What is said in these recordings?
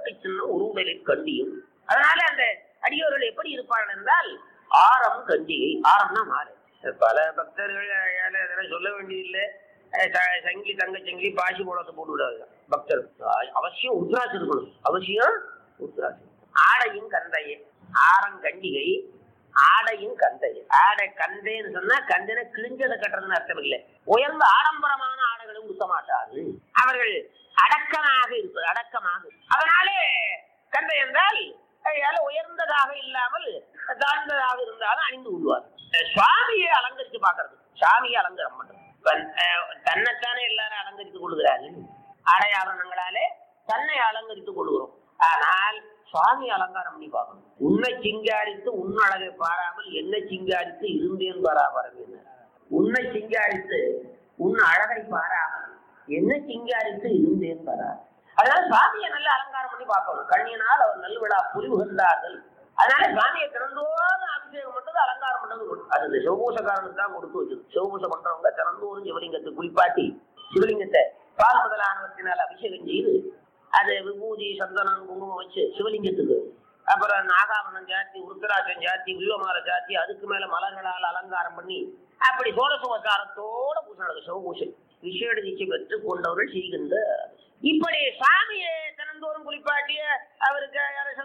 உருவட்டு சின்ன உருவலில் கண்டியும். அதனால அந்த அடியோர்கள் எப்படி இருப்பார்கள் என்றால் ஆரம் கண்டிகை. ஆரம்னா மாலை. பல பக்தர்கள் அதெல்லாம் சொல்ல வேண்டியதில்லை. சங்கிலி தங்க சங்கிலி பாசி போலத்தை போட்டு விடாது பக்தர். அவசியம் உத்ராட்சி இருக்கணும். அவசியம் உத்ராட்சி. ஆடையும் கந்தையே. ஆரம் கண்டிகை ஆடையும் கந்தையே. ஆடை கந்தைன்னு சொன்னா கந்தனை கிழிஞ்சதை கட்டுறதுன்னு அர்த்தம் இல்லை. உயர்ந்த ஆடம்பரமான ஆடைகளும் உடுத்த மாட்டார்கள். அவர்கள் அடக்கமாக இருப்பது. அடக்கமாக. அதனாலே கந்தை என்றால் உயர்ந்ததாக இல்லாமல் தாழ்ந்ததாக இருந்தாலும் அணிந்து கொள்வார். சுவாமியை அலங்கரித்து பார்க்கறது. சாமியை அலங்காரம் பண்றது. தன்னைத்தானே எல்லாரும் அலங்கரித்துக் கொள்கிறார்கள். ஆடையாபரணங்களாலே தன்னை அலங்கரித்துக் கொள்கிறோம். ஆனால் சுவாமி அலங்காரம் பண்ணி பார்க்கணும். உன்னை சிங்காரித்து உன் அழகை பாராமல் என்னை சிங்காரித்து இருந்தேன் பாராமரமே. உன்னை சிங்காரித்து உன் அழகை பாராமல் என்னை சிங்காரித்து இருந்தேன் பாரா. அதனால சுவாமியை நல்ல அலங்காரம் பண்ணி பார்க்கணும். கண்ணியனால் அவர் நல்விழா புரிவுகின்றார்கள். அதனால சுவாமியை திறந்தோறும் அபிஷேகம் பண்றது அலங்காரம் பண்றது. அது இந்த சிவபூசக்காரனுக்கு தான் கொடுத்து வச்சது. சிவபூசம் பண்றவங்க திறந்தோறும் சிவலிங்கத்தை குளிப்பாட்டி சிவலிங்கத்தை பால் முதலானவற்றினால் அபிஷேகம் செய்து அது விபூதி சந்தனம் குங்குமம் வச்சு சிவலிங்கத்துக்கு அப்புறம் நாகாவனம் சாத்தி உருத்தராட்சம் சாத்தி வில்வமாலை சாத்தி அதுக்கு மேல மலர்களால் அலங்காரம் பண்ணி அப்படி சோடசோகாரத்தோட பூசணும். சிவபூசை விசேட தீட்சை பெற்று கொண்டவர்கள் செய்கின்ற. இப்படி சாமியை தினந்தோறும் குளிப்பாட்டிய அவருக்கு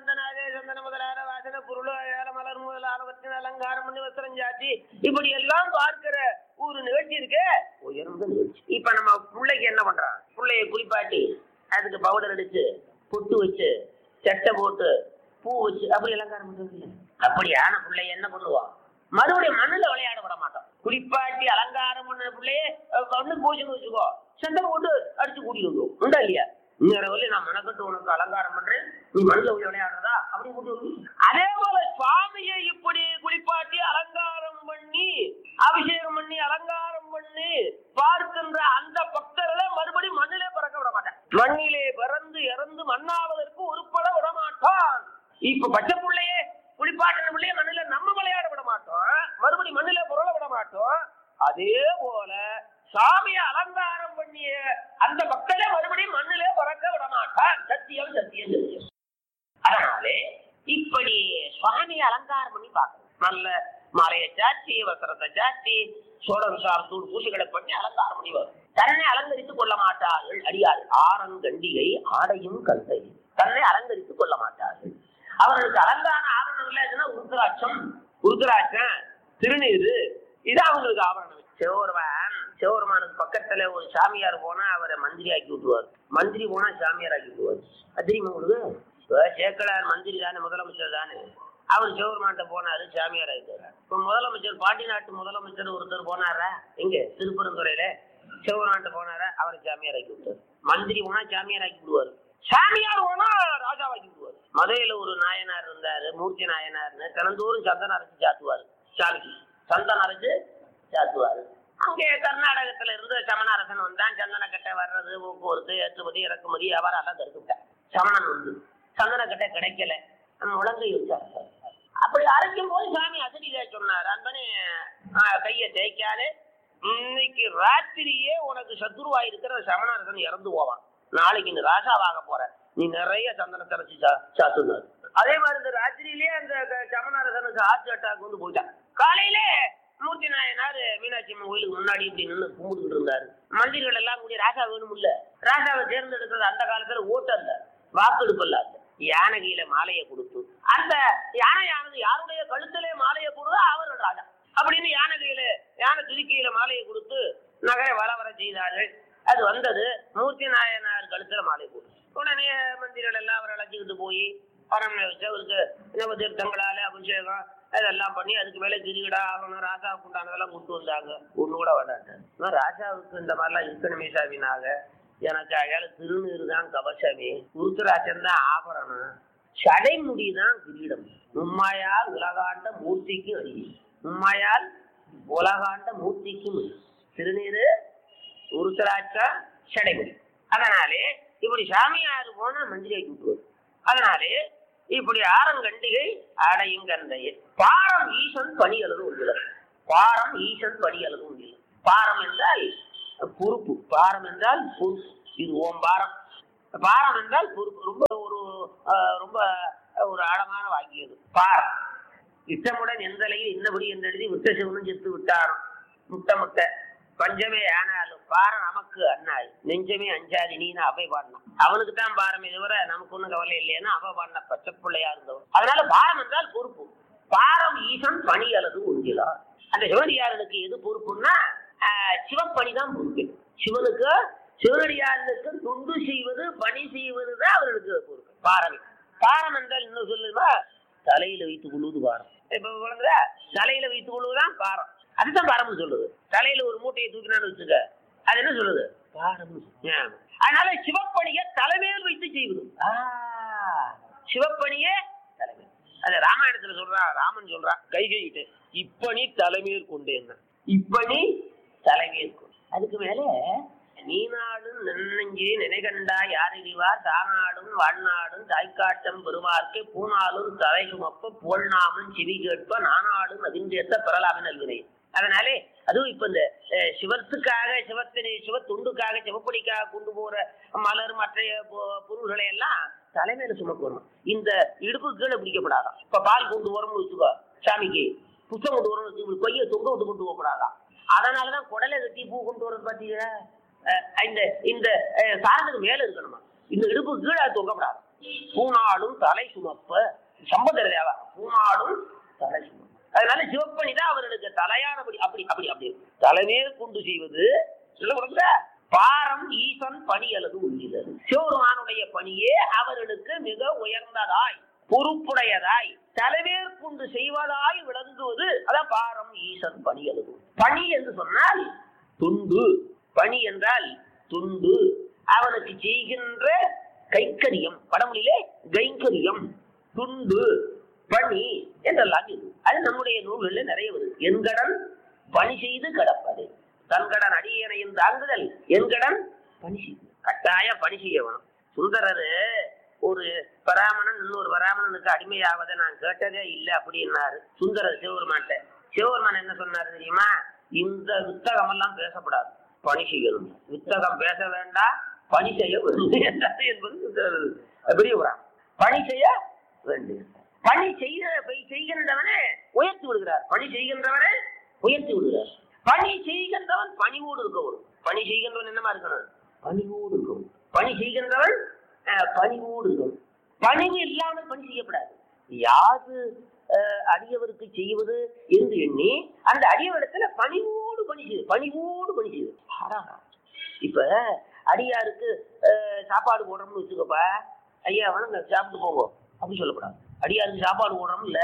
சந்தன முதலான வாசன பொருள் மலர் முதலானவற்றின் அலங்காரம் பண்ணி வஸ்திரம் சாத்தி இப்படி எல்லாம் பார்க்கிற ஒரு நிகழ்ச்சி இருக்கு. உயர்ந்த நிகழ்ச்சி. இப்ப நம்ம பிள்ளைக்கு என்ன பண்றான்? பிள்ளைய குளிப்பாட்டி அதுக்கு பவுடர் அடிச்சு பொட்டு வச்சு சட்டை போட்டு பூ வச்சு அப்படி அலங்காரம் பண்றது. அப்படியான பிள்ளைய என்ன பண்ணுவான்? மறுபடியும் மண்ணுல விளையாட விட மாட்டோம். குளிப்பாட்டி அலங்காரம் பண்ண பிள்ளையே மண்ணுக்கு போச்சுன்னு வச்சுக்கோ, சந்தனம் போட்டு அடிச்சு கூட்டிட்டு வந்துடும். உண்டா இல்லையா? இன்னொரு நான் மனக்கட்டு உனக்கு அலங்காரம் பண்றேன், நீ மண்ணுல விளையாடுறதா அப்படி கூட்டு. அதே போல சுவாமியை இப்படி குளிப்பாட்டி அலங்காரம் பண்ணி அபிஷேகம் பண்ணி அலங்காரம் பண்ணி பார்க்கின்ற அந்த பக்தர்களை மறுபடியும் மண்ணிலே பறக்க விட மாட்டான். மண்ணிலே பிறந்து இறந்து மண்ணாவதற்கு உருப்பட விட மாட்டான். இப்ப பச்சை பிள்ளையே குளிப்பாட்டின பிள்ளைய மண்ணில நம்ம விளையாட விட மாட்டோம், மறுபடி மண்ணில புரள விட மாட்டோம். அதே போல சாமியை அலங்காரம் பண்ணிய அந்த பக்தரை மறுபடியும் மண்ணிலே பறக்க விட மாட்டான். சத்தியம் சத்தியம் சத்தியம். அதனாலே இப்படி சுவாமியை அலங்காரம் பண்ணி பார்க்கணும். நல்ல மாலையை சாத்தி வஸ்திரத்தை சாத்தி சோழவிசாரத்தோடு பூசைகளை பண்ணி அலங்காரம் பண்ணி வரும். தன்னை அலங்கரித்துக் கொள்ள மாட்டார்கள் அடியார்கள். ஆரங்கண்டிகை ஆடையும் கந்தை. தன்னை அலங்கரித்துக் கொள்ள மாட்டார்கள். அவர்களுக்கு அலங்கார ஆபரணம் இல்லைன்னா உருத்திராட்சம் திருநீரு இது அவங்களுக்கு ஆபரணம். சிவபெருமானுக்கு பக்கத்துல ஒரு சாமியார் போனா அவரை மந்திரி ஆக்கி விட்டுருவார். மந்திரி போனா சாமியார் ஆக்கி விட்டுருவார். தெரியுமா உங்களுக்கு? சேக்கலார் மந்திரி தானே, முதலமைச்சர் தானே. அவர் சிவபெருமான்கிட்ட போனாரு, சாமியார் ஆகிட்டாரு. இப்ப முதலமைச்சர் பாண்டி நாட்டு முதலமைச்சர் ஒருத்தர் போனாரா இங்க திருப்பரந்துறையில, சிவபெருமான்கிட்ட போனாரா, அவரை சாமியார் ஆக்கி விட்டார். மந்திரி போனா சாமியார் ஆக்கி விடுவார், சாமியார் போனா ராஜாவாக்கி விடுவார். மதுரையில ஒரு நாயனார் இருந்தாரு, மூர்த்தி நாயனார்னு. தினந்தோறும் சந்தனம் அரைச்சு சாத்துவாரு. சாமிக்கு சந்தனம் அரைச்சு சாத்துவாரு. அங்கே கர்நாடகத்துல இருந்து சமண அரசன் வந்தான். சந்தன கட்டை வர்றது, போக்குவரத்து, ஏற்றுமதி இறக்குமதி வியாபாரம் எல்லாம் தடுத்துட்டேன். சமணன் வந்து சந்தன கட்டை கிடைக்கல, முழங்கை வச்சார். அப்படி அரைக்கும் போது சாமி அசடியில சொன்னார், அன்பனே கையை தேய்க்காதே, இன்னைக்கு ராத்திரியே உனக்கு சத்துருவா இருக்கிற சமண அரசன் இறந்து போவான். நாளைக்கு நீ ராசாவாக போற, நீ நிறைய சந்தனத்தை அரைச்சு சாத்துனாரு. அதே மாதிரி இந்த ராத்திரியிலேயே அந்த சமண அரசனுக்கு ஹார்ட் அட்டாக் வந்து போயிட்டான். காலையில மூர்த்தி நாயனார் மீனாட்சி அம்மன் கோயிலுக்கு முன்னாடி இப்படி நின்று கும்பிட்டு இருந்தாரு. மந்திரிகள் எல்லாம் கூடிய ராசா வேணும் இல்ல, ராசாவை தேர்ந்தெடுக்கிறது அந்த காலத்துல ஓட்டு அல்ல, வாக்கெடுப்பு அல்ல. யானைகையில மாலையை கொடுத்து அந்த யானையானது யாருடைய கழுத்திலே மாலையை கொடுத்தா அவர்கள் ராஜா அப்படின்னு யானை துதிக்கையில மாலையை கொடுத்து நகை வர செய்தார்கள். அது வந்தது மூர்த்தி நாயனார் கழுத்துல மாலை போட்டு. உடனே மந்திரிகள் எல்லாம் அவரை அழைச்சிக்கிட்டு போய் பரம வச்சு அவருக்கு நவதீர்த்தங்களால அபிஷேகம் அதெல்லாம் பண்ணி அதுக்கு மேல கிரிகடா ஆகணும் ராசாவுக்கு உண்டானதெல்லாம் கொண்டு வந்தாங்க. ஒண்ணு கூட விடாட்டாரு. ராசாவுக்கு இந்த மாதிரிலாம் இருக்கணுமே சாமினாக, எனக்கு அயால திருநீரு தான் கவசமே, உருத்தராட்சம் தான் ஆபரணம், சடைமுடிதான் கிரீடம், உம்மாயால் உலகாண்ட மூர்த்திக்கும் அடி, உம்மாயால் உலகாண்ட மூர்த்திக்கும் திருநீரு உருத்தராட்சம் சடைமுடி. அதனாலே இப்படி சாமியாரு போனா மந்திரி ஆக்கி விட்டுருவாரு. அதனாலே இப்படி ஆரங்கண்டிகை ஆடையும் கந்தையே. பாரம் ஈசன் பணி அளவு உண்டு. பாரம் ஈசன் பணி அளவு உண்டு. பாரம் என்றால் பொறுப்பு, பாரம் என்றால் பொறுப்பு. இது ஓம் பாரம். பாரம் என்றால் பொறுப்பு. ரொம்ப ஒரு ரொம்ப ஒரு ஆழமான வாக்கியது. பாரம் இட்டமுடன் எந்தலையில் இன்னபடி என்றெழுதி விட்ட சிவனும் செத்து விட்டாராம். முட்ட முட்ட பஞ்சமே ஆனாலும் பாரம் நமக்கு அண்ணாது நெஞ்சமே அஞ்சாதி நீன்னு அவை பாடினான். அவனுக்கு தான் பாரமே தவிர நமக்கு ஒன்றும் கவலை இல்லைன்னா அவ பாடின பச்சை பிள்ளையா இருந்தவன். அதனால பாரம் என்றால் பொறுப்பு. பாரம் ஈசன் பணி அல்லது ஒன்றிலா. அந்த சிவனடியாரனுக்கு எது பொறுப்புன்னா சிவப்பணி தான் பொறுப்பு. சிவனுக்கு சிவனடியாரனுக்கு துண்டு செய்வது பணி செய்வதுதான் அவர்களுக்கு பொறுப்பு. பாரமே பாரம் என்றால் இன்னும் சொல்லுமா தலையில வைத்துக் கொள்வது பாரம். இப்ப குழந்தை தலையில வைத்துக் கொள்வதுதான் பாரம். அதுதான் பாரம்னு சொல்லுது. தலையில ஒரு மூட்டையை தூக்கினான்னு வச்சுக்க அது என்ன சொல்லுது பாரம். அதனால சிவப்பணியை தலைமையில் வைத்து செய்வது. சிவப்பணியே தலைமையில். அது ராமாயணத்துல சொல்றான். ராமன் சொல்றான் கைகிட்டு இப்பணி தலைமையில் கொண்டு என்ன இப்பணி தலைமையில் கொண்டு. அதுக்கு மேல நீநாடும் நன்னஞ்சிலே நினைகண்டா யாரிவார் தானாடும் வாழ்நாடும் தாய்க்காட்டம் பெருமார்க்கு பூனாலும் தலை சுமப்ப போல்நாமும் செவி கேட்ப நானாடும் அதின்றேத்த பெறலாமே நல்வினை. அதனாலே அதுவும் இப்ப இந்த சிவத்துக்காக சிவத்துண்டுக்காக சிவப்படிக்காக கொண்டு போற மலர் மற்ற பொருள்களை எல்லாம் தலைமையில சுமக்கணும். இந்த இடுப்பு கீழே பிடிக்கப்படாதான். இப்ப பால் கொண்டு வரணும்னு வச்சுக்கோ சாமிக்கு புத்தம் கொண்டு வரணும்னு வச்சு கொய்ய தொங்க விட்டு கொண்டு போகக்கூடாதான். அதனாலதான் குடலை கட்டி பூ கொண்டு வரது பாத்தீங்கன்னா இந்த சாரத்துக்கு மேல இருக்கணுமா. இந்த இடுப்பு கீழே தொங்கப்படாது. பூனாடும் தலை சுமப்ப சம்பந்தர் தேவா பூனாடும் தலை சுமப்ப. அதனால சிவப்பணிதான் அவர்களுக்கு தலையானபடி அப்படி அப்படி அப்படி தலைமையை கொண்டு செய்வது. பாரம் ஈசன் பணி அல்லது உண்மையிலது. சிவபெருமானுடைய பணியே அவர்களுக்கு மிக உயர்ந்ததாய் பொறுப்புடையதாய் தலைவேற்கொண்டு செய்வதாய் விளங்குவது. அதான் பாரம் ஈசன் பணி அல்லது. பணி என்று சொன்னால் துண்டு. பணி என்றால் துண்டு. அவனுக்கு செய்கின்ற கைக்கரியம் வடமொழியிலே கைங்கரியம் துண்டு பணி என்றெல்லாம் இது. அது நம்முடைய நூல்களில் நிறைய வருது. என்கடன் பணி செய்து கடப்பது. தன்கடன் அடியனையும் தாங்குதல் என்கடன் பணி செய்து. கட்டாய பணி செய்ய வேணும். சுந்தரரு ஒரு பராமணன் இன்னொரு பராமணனுக்கு அடிமையாவதை நான் கேட்டதே இல்லை அப்படின்னாரு சுந்தரர் சிவபெருமான்ட்ட. சிவபெருமான் என்ன சொன்னாரு தெரியுமா? இந்த வித்தகம் எல்லாம் பேசப்படாது, பணி செய்யணும். வித்தகம் பேச வேண்டாம், பணி செய்ய வேண்டும் என்பது பெரிய பணி செய்ய வேண்டும். பணி செய்கின்றவனே உயர்த்தி விடுகிறார். பணி செய்கின்றவனே உயர்த்தி விடுகிறார். பணி செய்கின்றவன் பணிவோடு இருக்கணும். பணி செய்கின்றவன் என்னமா இருக்கணும்? பணிவோடு இருக்கணும். பணி செய்கின்றவன் பணிவோடு இருக்கணும். பணிவு இல்லாமல் பணி செய்யப்படாது. யாது அடியவருக்கு செய்வது என்று எண்ணி அந்த அடியவரிடத்துல பணிவோடு பணி செய்யுது. பணிவோடு பணி செய்யுது. இப்ப அடியாருக்கு சாப்பாடு போடுறோம்னு வச்சுக்கப்பா, ஐயா வேணுங்க சாப்பிட்டு போவோம் அப்படின்னு சொல்லக்கூடாது. அடியாருக்கு சாப்பாடு போடுறோம் இல்ல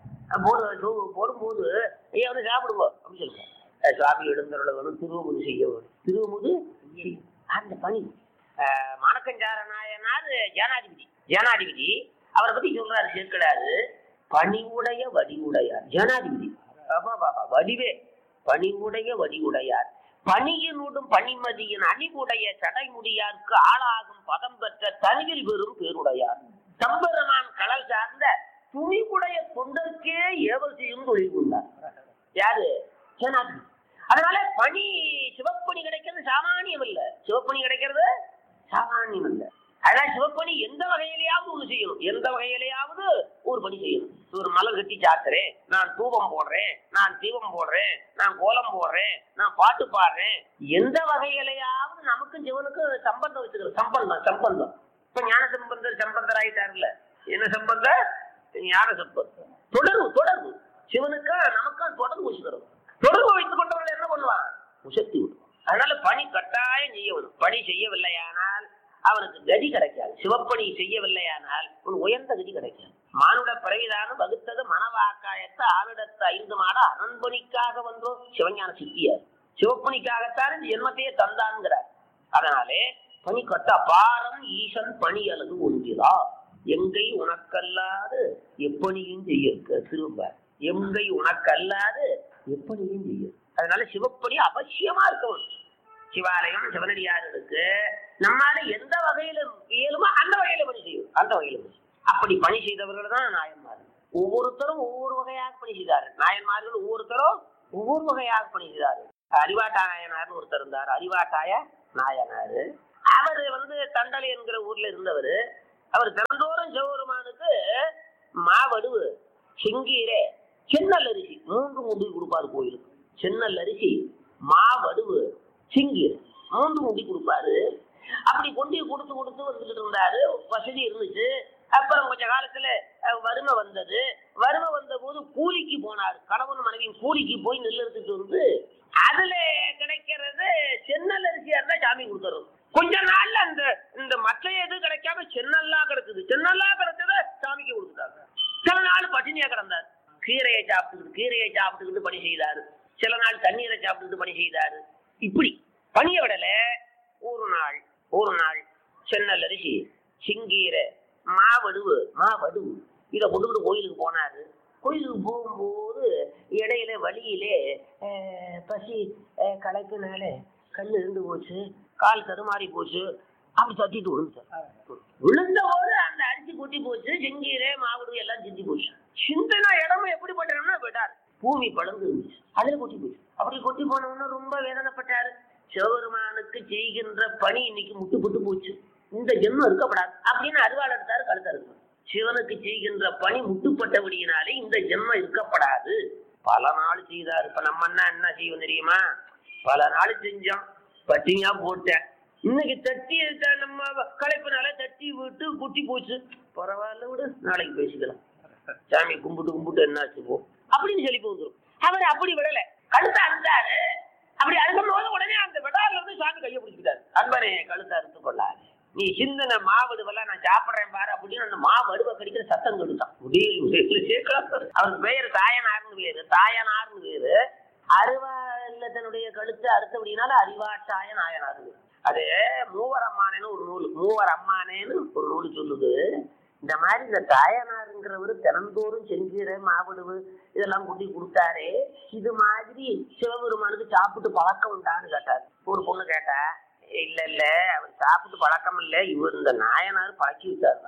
போடும்போது ஐயா வந்து சாப்பிடுவோம் அப்படின்னு சொல்லுவோம். சுவாமி எழுந்தருள வேணும், திருவமுது செய்ய வேணும். திருவமுது அந்த பணி. மானக்கஞ்சார நாயனார் ஜனாதிபதி அவரை பத்தி சொல்றாரு சேர்க்கிறாரு. பணிவுடைய வடிவுடையார் ஜனாதிபதி. வடிவே பணிவுடைய வடிவுடையார் பணியினுடும் பணிமதியின் அணிவுடைய சடைமுடியாருக்கு ஆளாகும் பதம் பெற்ற தனிவில் பெறும் பேருடையார். தம்பெருமான் கடல் சார்ந்த துணிவுடைய தொண்டருக்கே ஏவல் செய்யும் தொழில் கொண்டார். யாரு? ஜனாதிபதி. அதனால பணி சிவப்பணி கிடைக்கிறது சாமானியம் இல்ல. சிவப்பணி கிடைக்கிறது சாமானியம் இல்ல. அதான் சிவப்பணி எந்த வகையிலேயாவது ஒண்ணு செய்யணும். எந்த வகையிலேயாவது ஒரு பணி செய்யணும். ஒரு மலர் கட்டி சாத்துறேன், நான் தூபம் போடுறேன், நான் தீபம் போடுறேன், நான் கோலம் போடுறேன், நான் பாட்டு பாடுறேன். எந்த வகையிலேயாவது நமக்கும் சிவனுக்கும் சம்பந்தம் வச்சுக்கிறோம். சம்பந்தம். இப்ப ஞான சம்பந்தர் ஆயிட்டாருல்ல. என்ன சம்பந்தம்? ஞான சம்பந்தம். தொடர்பு சிவனுக்கு நமக்கும் தொடர்பு வச்சுக்கிறோம். தொடர்பு வைத்துக் கொண்டவர்கள் என்ன பண்ணுவான்? உசத்தி விடுவான். அதனால பணி கட்டாயம் செய்யணும். பணி செய்யவில்லையானால் அவனுக்கு கதி கிடைக்காது. சிவப்பணி செய்யவில்லையானால் ஒரு உயர்ந்த கதி கிடைக்காது. மானுட பிறவிதானும் வகுத்தது மனவாக்காயத்த ஆனிடத்த 5 மாட அனன்பணிக்காக வந்தோம். சிவஞான சித்தியார் சிவப்பணிக்காகத்தான் இந்த ஜென்மத்தையே தந்தான்கிறார். அதனாலே பணி கட்ட பாரம் ஈசன் பணி அல்லது ஒன்றிலா. எங்கை உனக்கல்லாது எப்பணியும் செய்ய திரும்ப. எங்கை உனக்கல்லாது எப்பணியும் செய்ய. அதனால சிவப்பணி அவசியமா இருக்கணும். சிவாலயம் சிவனடியாருக்கு நம்மால எந்த வகையில இயலுமோ அந்த வகையில பணி செய்யும். அந்த வகையில அப்படி பணி செய்தவர்கள் தான் நாயன்மார்கள். ஒவ்வொருத்தரும் ஒவ்வொரு வகையாக பணி செய்தார்கள். நாயன்மார்கள் ஒவ்வொருத்தரும் ஒவ்வொரு வகையாக பணி செய்தார்கள். அறிவாட்டா நாயனார்னு ஒருத்தர் இருந்தார். அறிவாட்டாய நாயனாரு அவர் தண்டலை என்கிற ஊர்ல இருந்தவர். அவர் தினந்தோறும் சிவபெருமானுக்கு மாவடுவு, செங்கீரை, சென்னல் அரிசி 3 முடி கொடுப்பாரு கோயிலுக்கு. சென்னல் அரிசி, மாவடுவு, செங்கீரை 3 முடி கொடுப்பாரு. அப்படி கொண்டு கொடுத்து வந்துட்டு இருந்தாரு. வசதி இருந்துச்சு. அப்புறம் கொஞ்ச காலத்துல வறுமை வந்தது. வறுமை வந்த போது கூலிக்கு போனாரு. கணவன் மனைவியும் கூலிக்கு போய் நெல் எடுத்துட்டு வந்து அதுல கிடைக்கிறது சென்னல் அரிசியா இருந்தா சாமி கொடுத்துறது. கொஞ்ச நாள்ல அந்த இந்த மற்ற எது கிடைக்காம சென்னல்லா கிடக்குது. சென்னல்லா கிடைச்சத சாமிக்கு கொடுத்துட்டாங்க. சில நாள் பட்டினியா கிடந்தாரு. கீரையை சாப்பிட்டுக்கிட்டு பணி செய்தாரு. சில நாள் தண்ணீரை சாப்பிட்டுக்கிட்டு பணி செய்தாரு. இப்படி பணிய விடல. ஒரு நாள் சென்னல் அரிசி, சிங்கீரை, மாவடுவு இதை கொண்டுகிட்டு கோயிலுக்கு போனாரு. கோயிலுக்கு போகும்போது இடையில வழியிலே பசி களைக்குனால கல் இருந்து போச்சு, கால் தடுமாறி போச்சு. அப்படி தட்டிட்டு விழுந்த போது அந்த அரிசி கொட்டி போச்சு. செங்கீரை, மாவடுவு எல்லாம் சிந்தி போச்சு. சிந்தனா இடமும் எப்படிப்பட்டா போயிட்டாரு. பூமி பழந்து இருந்துச்சு, அதுல கொட்டி போச்சு. அப்படி கொட்டி போனவொன்னு ரொம்ப வேதனைப்பட்டாரு. சிவபெருமானுக்கு செய்கின்ற பணி இன்னைக்கு முட்டுப்பட்டு போச்சு, இந்த ஜென்மம் இருக்கப்படாது அப்படின்னு அருவாள் எடுத்தாரு. கழுத்தாரு. சிவனுக்கு செய்கின்ற பணி முட்டுப்பட்டபடியினாலே இந்த ஜென்மம் இருக்கப்படாது. பல நாள் செய்தாரு. இப்ப நம்ம என்ன செய்வோம் தெரியுமா? பல நாள் செஞ்சோம், பட்டினியா போட்டேன். இன்னைக்கு தட்டி நம்ம களைப்புனால தட்டி விட்டு குட்டி போச்சு. பரவாயில்ல விடு, நாளைக்கு பேசிக்கலாம். சாமி கும்பிட்டு என்னாச்சு போ அப்படின்னு சொல்லி வந்துடும். அவர் அப்படி விடல, கழுத்தா இருந்தாரு. அப்படி அறுக்கும் போது உடனே அந்த விடாரில் வந்து சாமி கையை பிடிச்சிட்டாரு. அன்பனே, கழுத்தை அறுத்து கொள்ளாரு, நீ சிந்தன மாவடுவெல்லாம் நான் சாப்பிட்றேன் பாரு அப்படின்னு அந்த மாவடுவை கடிக்கிற சத்தம் கெடுத்தான். அவருக்கு பெயர் தாயனார்னு பேரு. அருவாள் தன்னுடைய கழுத்தை அறுத்தபடினால அறிவாட்டாய நாயனார். அது மூவர் அம்மானேன்னு ஒரு நூல் சொல்லுது. இந்த மாதிரி இந்த தாயனாருங்கிறவரு தினந்தோறும் செங்கீரை, மாவடுவு இதெல்லாம் கூட்டி கொடுத்தாரு. இது மாதிரி சிவபெருமானுக்கு சாப்பிட்டு பழக்கம் உண்டான்னு கேட்டாரு. ஒரு பொண்ணு கேட்டா, இல்ல அவர் சாப்பிட்டு பழக்கம் இல்ல, இவர் இந்த நாயனார் பழக்கி விட்டாரு.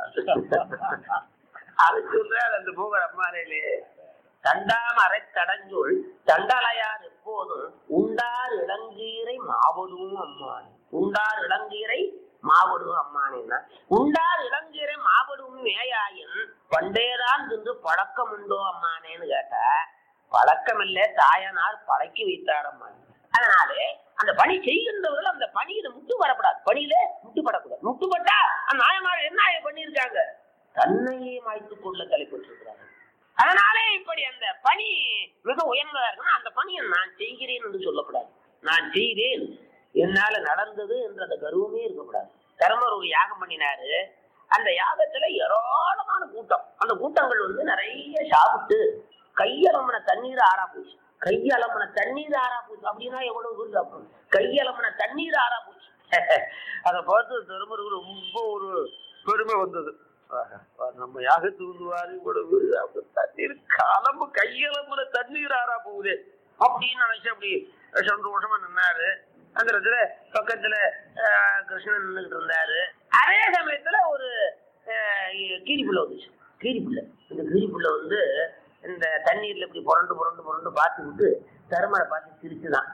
அது சொல்றாரு அந்த மூவர் அம்மானேலே. தண்டாமரை தடஞ்சொல் தண்டலையார் எப்போதும் உண்டார் இளங்கீரை மாவடுவும் அம்மானே. உண்டார் இளங்கீரை மாவடுவும் அம்மானேன்னா, உண்டார் இளங்கீரை மாவடுவும் மேயாயின் பண்டேதான் தின்று பழக்கம் உண்டோ அம்மானேன்னு கேட்டா, பழக்கம் இல்ல, தாயனார் பழக்கி வைத்தார் அம்மானே. அதனாலே அந்த பணி செய்கின்றவர்கள் அந்த பணியில முட்டு வரப்படாது, பணியில முட்டுப்படக்கூடாது. முட்டுப்பட்டா அந்த நாயனார் என்ன பண்ணியிருக்காங்க? தன்னையே மாய்த்துக் கொள்ள தலைப்பட்டிருக்கிறாங்க. அதனாலே இப்படி அந்த பணி மிக உயர்ந்ததா இருக்குன்னா அந்த பணியை நான் செய்கிறேன் என்று சொல்லக்கூடாது. நான் செய்தேன், என்னால நடந்தது என்ற அந்த கர்வமே இருக்கக்கூடாது. தர்மர் ஒரு யாகம் பண்ணினாரு. அந்த யாகத்துல ஏராளமான கூட்டம். அந்த கூட்டங்கள் வந்து நிறைய சாப்பிட்டு கையலமன தண்ணீர் ஆறா போச்சு. அப்படின்னா எவ்வளவு பேர் சாப்பிடும்? கையலமன தண்ணீர் ஆறா போச்சு. அதை பார்த்து தர்மருக்கு ரொம்ப ஒரு பெருமை வந்தது. நம்ம யாகத்து ஊதுவாரு இவ்வளவு தண்ணீர் கலம்பு, கையலம்புல தண்ணீர் ஆறா போகுது அப்படின்னு நினைச்சு அப்படி சந்தோஷமா நின்னாரு. அந்த இடத்துல பக்கத்துல கிருஷ்ணன் நின்றுகிட்டு இருந்தாரு. அதே சமயத்துல ஒரு கீரிப்புள்ள வந்துச்சு. இந்த கீரிப்புள்ள வந்து இந்த தண்ணீர்ல இப்படி புரண்டு பார்த்து விட்டு தருமரை பார்த்து சிரிச்சுதான்.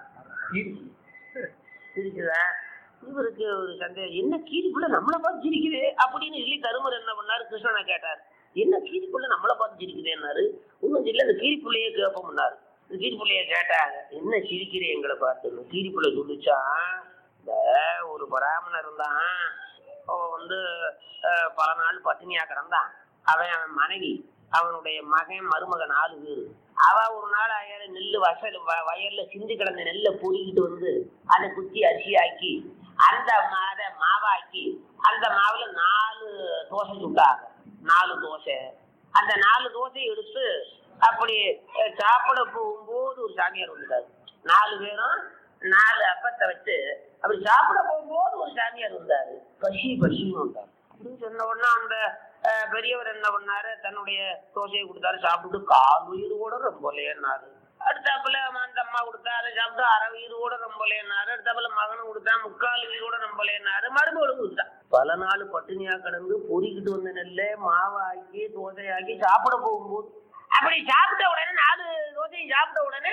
இவருக்கு ஒரு சந்தேகம், என்ன கீரிப்புள்ள நம்மளை பார்த்து சிரிக்குது அப்படின்னு சொல்லி தருமர் என்ன பண்ணாரு, கிருஷ்ணனை கேட்டார். என்ன கீரிப்புள்ள நம்மளை பார்த்து சிரிக்குதேன்னாரு. ஒன்றும் இல்லை, இந்த கீரிப்புள்ளையே கேட்போம்னாரு. இந்த கீரிப்புள்ளைய கேட்டாங்க, என்ன சிரிக்கிறேன் எங்களை பார்த்து? கீரிப்புள்ள சொல்லிச்சான், இந்த ஒரு பிராமணர் இருந்தான், அவன் வந்து பல நாள் பட்டினியா கிடந்தான். அவன் மனைவி, அவனுடைய மகன், மருமகன் 4 பேர். அவ ஒரு நாள் நெல்லு வயல்ல சிந்தி கிடந்த நெல்லை பொடிக்கிட்டு வந்து அதை குத்தி அரிசியாக்கி அந்த மாவாக்கி அந்த மாவுல 4 தோசை சுட்டாங்க. 4 தோசை. அந்த 4 தோசையை எடுத்து அப்படி சாப்பிட போகும்போது ஒரு சாமியார் வந்துட்டாரு. 4 பேரும் 4 அப்பத்தை வச்சு அப்படி சாப்பிட போகும்போது ஒரு சாமியார் வந்தாரு. பசின்னு வந்தாரு. அப்படின்னு சொன்ன உடனே அந்த பெரியவர் என்ன பண்ணாரு, தன்னுடைய தோசையை கொடுத்தாரு. சாப்பிட்டு 4 உயிர் கூட ரொம்பலேன்னாரு. அடுத்தாப்புல அந்த அம்மா கொடுத்தா அதை சாப்பிட்டு 1/2 உயிர் கூட ரொம்பலேன்னாரு. அடுத்தாப்புல மகனும் கொடுத்தா 3/4 உயிர் கூட ரொம்பலேன்னாரு. மறுபடியும் கொடுத்தா. பல நாள் பட்டினியா கிடந்து பொறிக்கிட்டு வந்த நெல்லை மாவாக்கி தோசையாக்கி சாப்பிட போகும்போது அப்படி சாப்பிட்ட உடனே 4 தோசையும் சாப்பிட்ட உடனே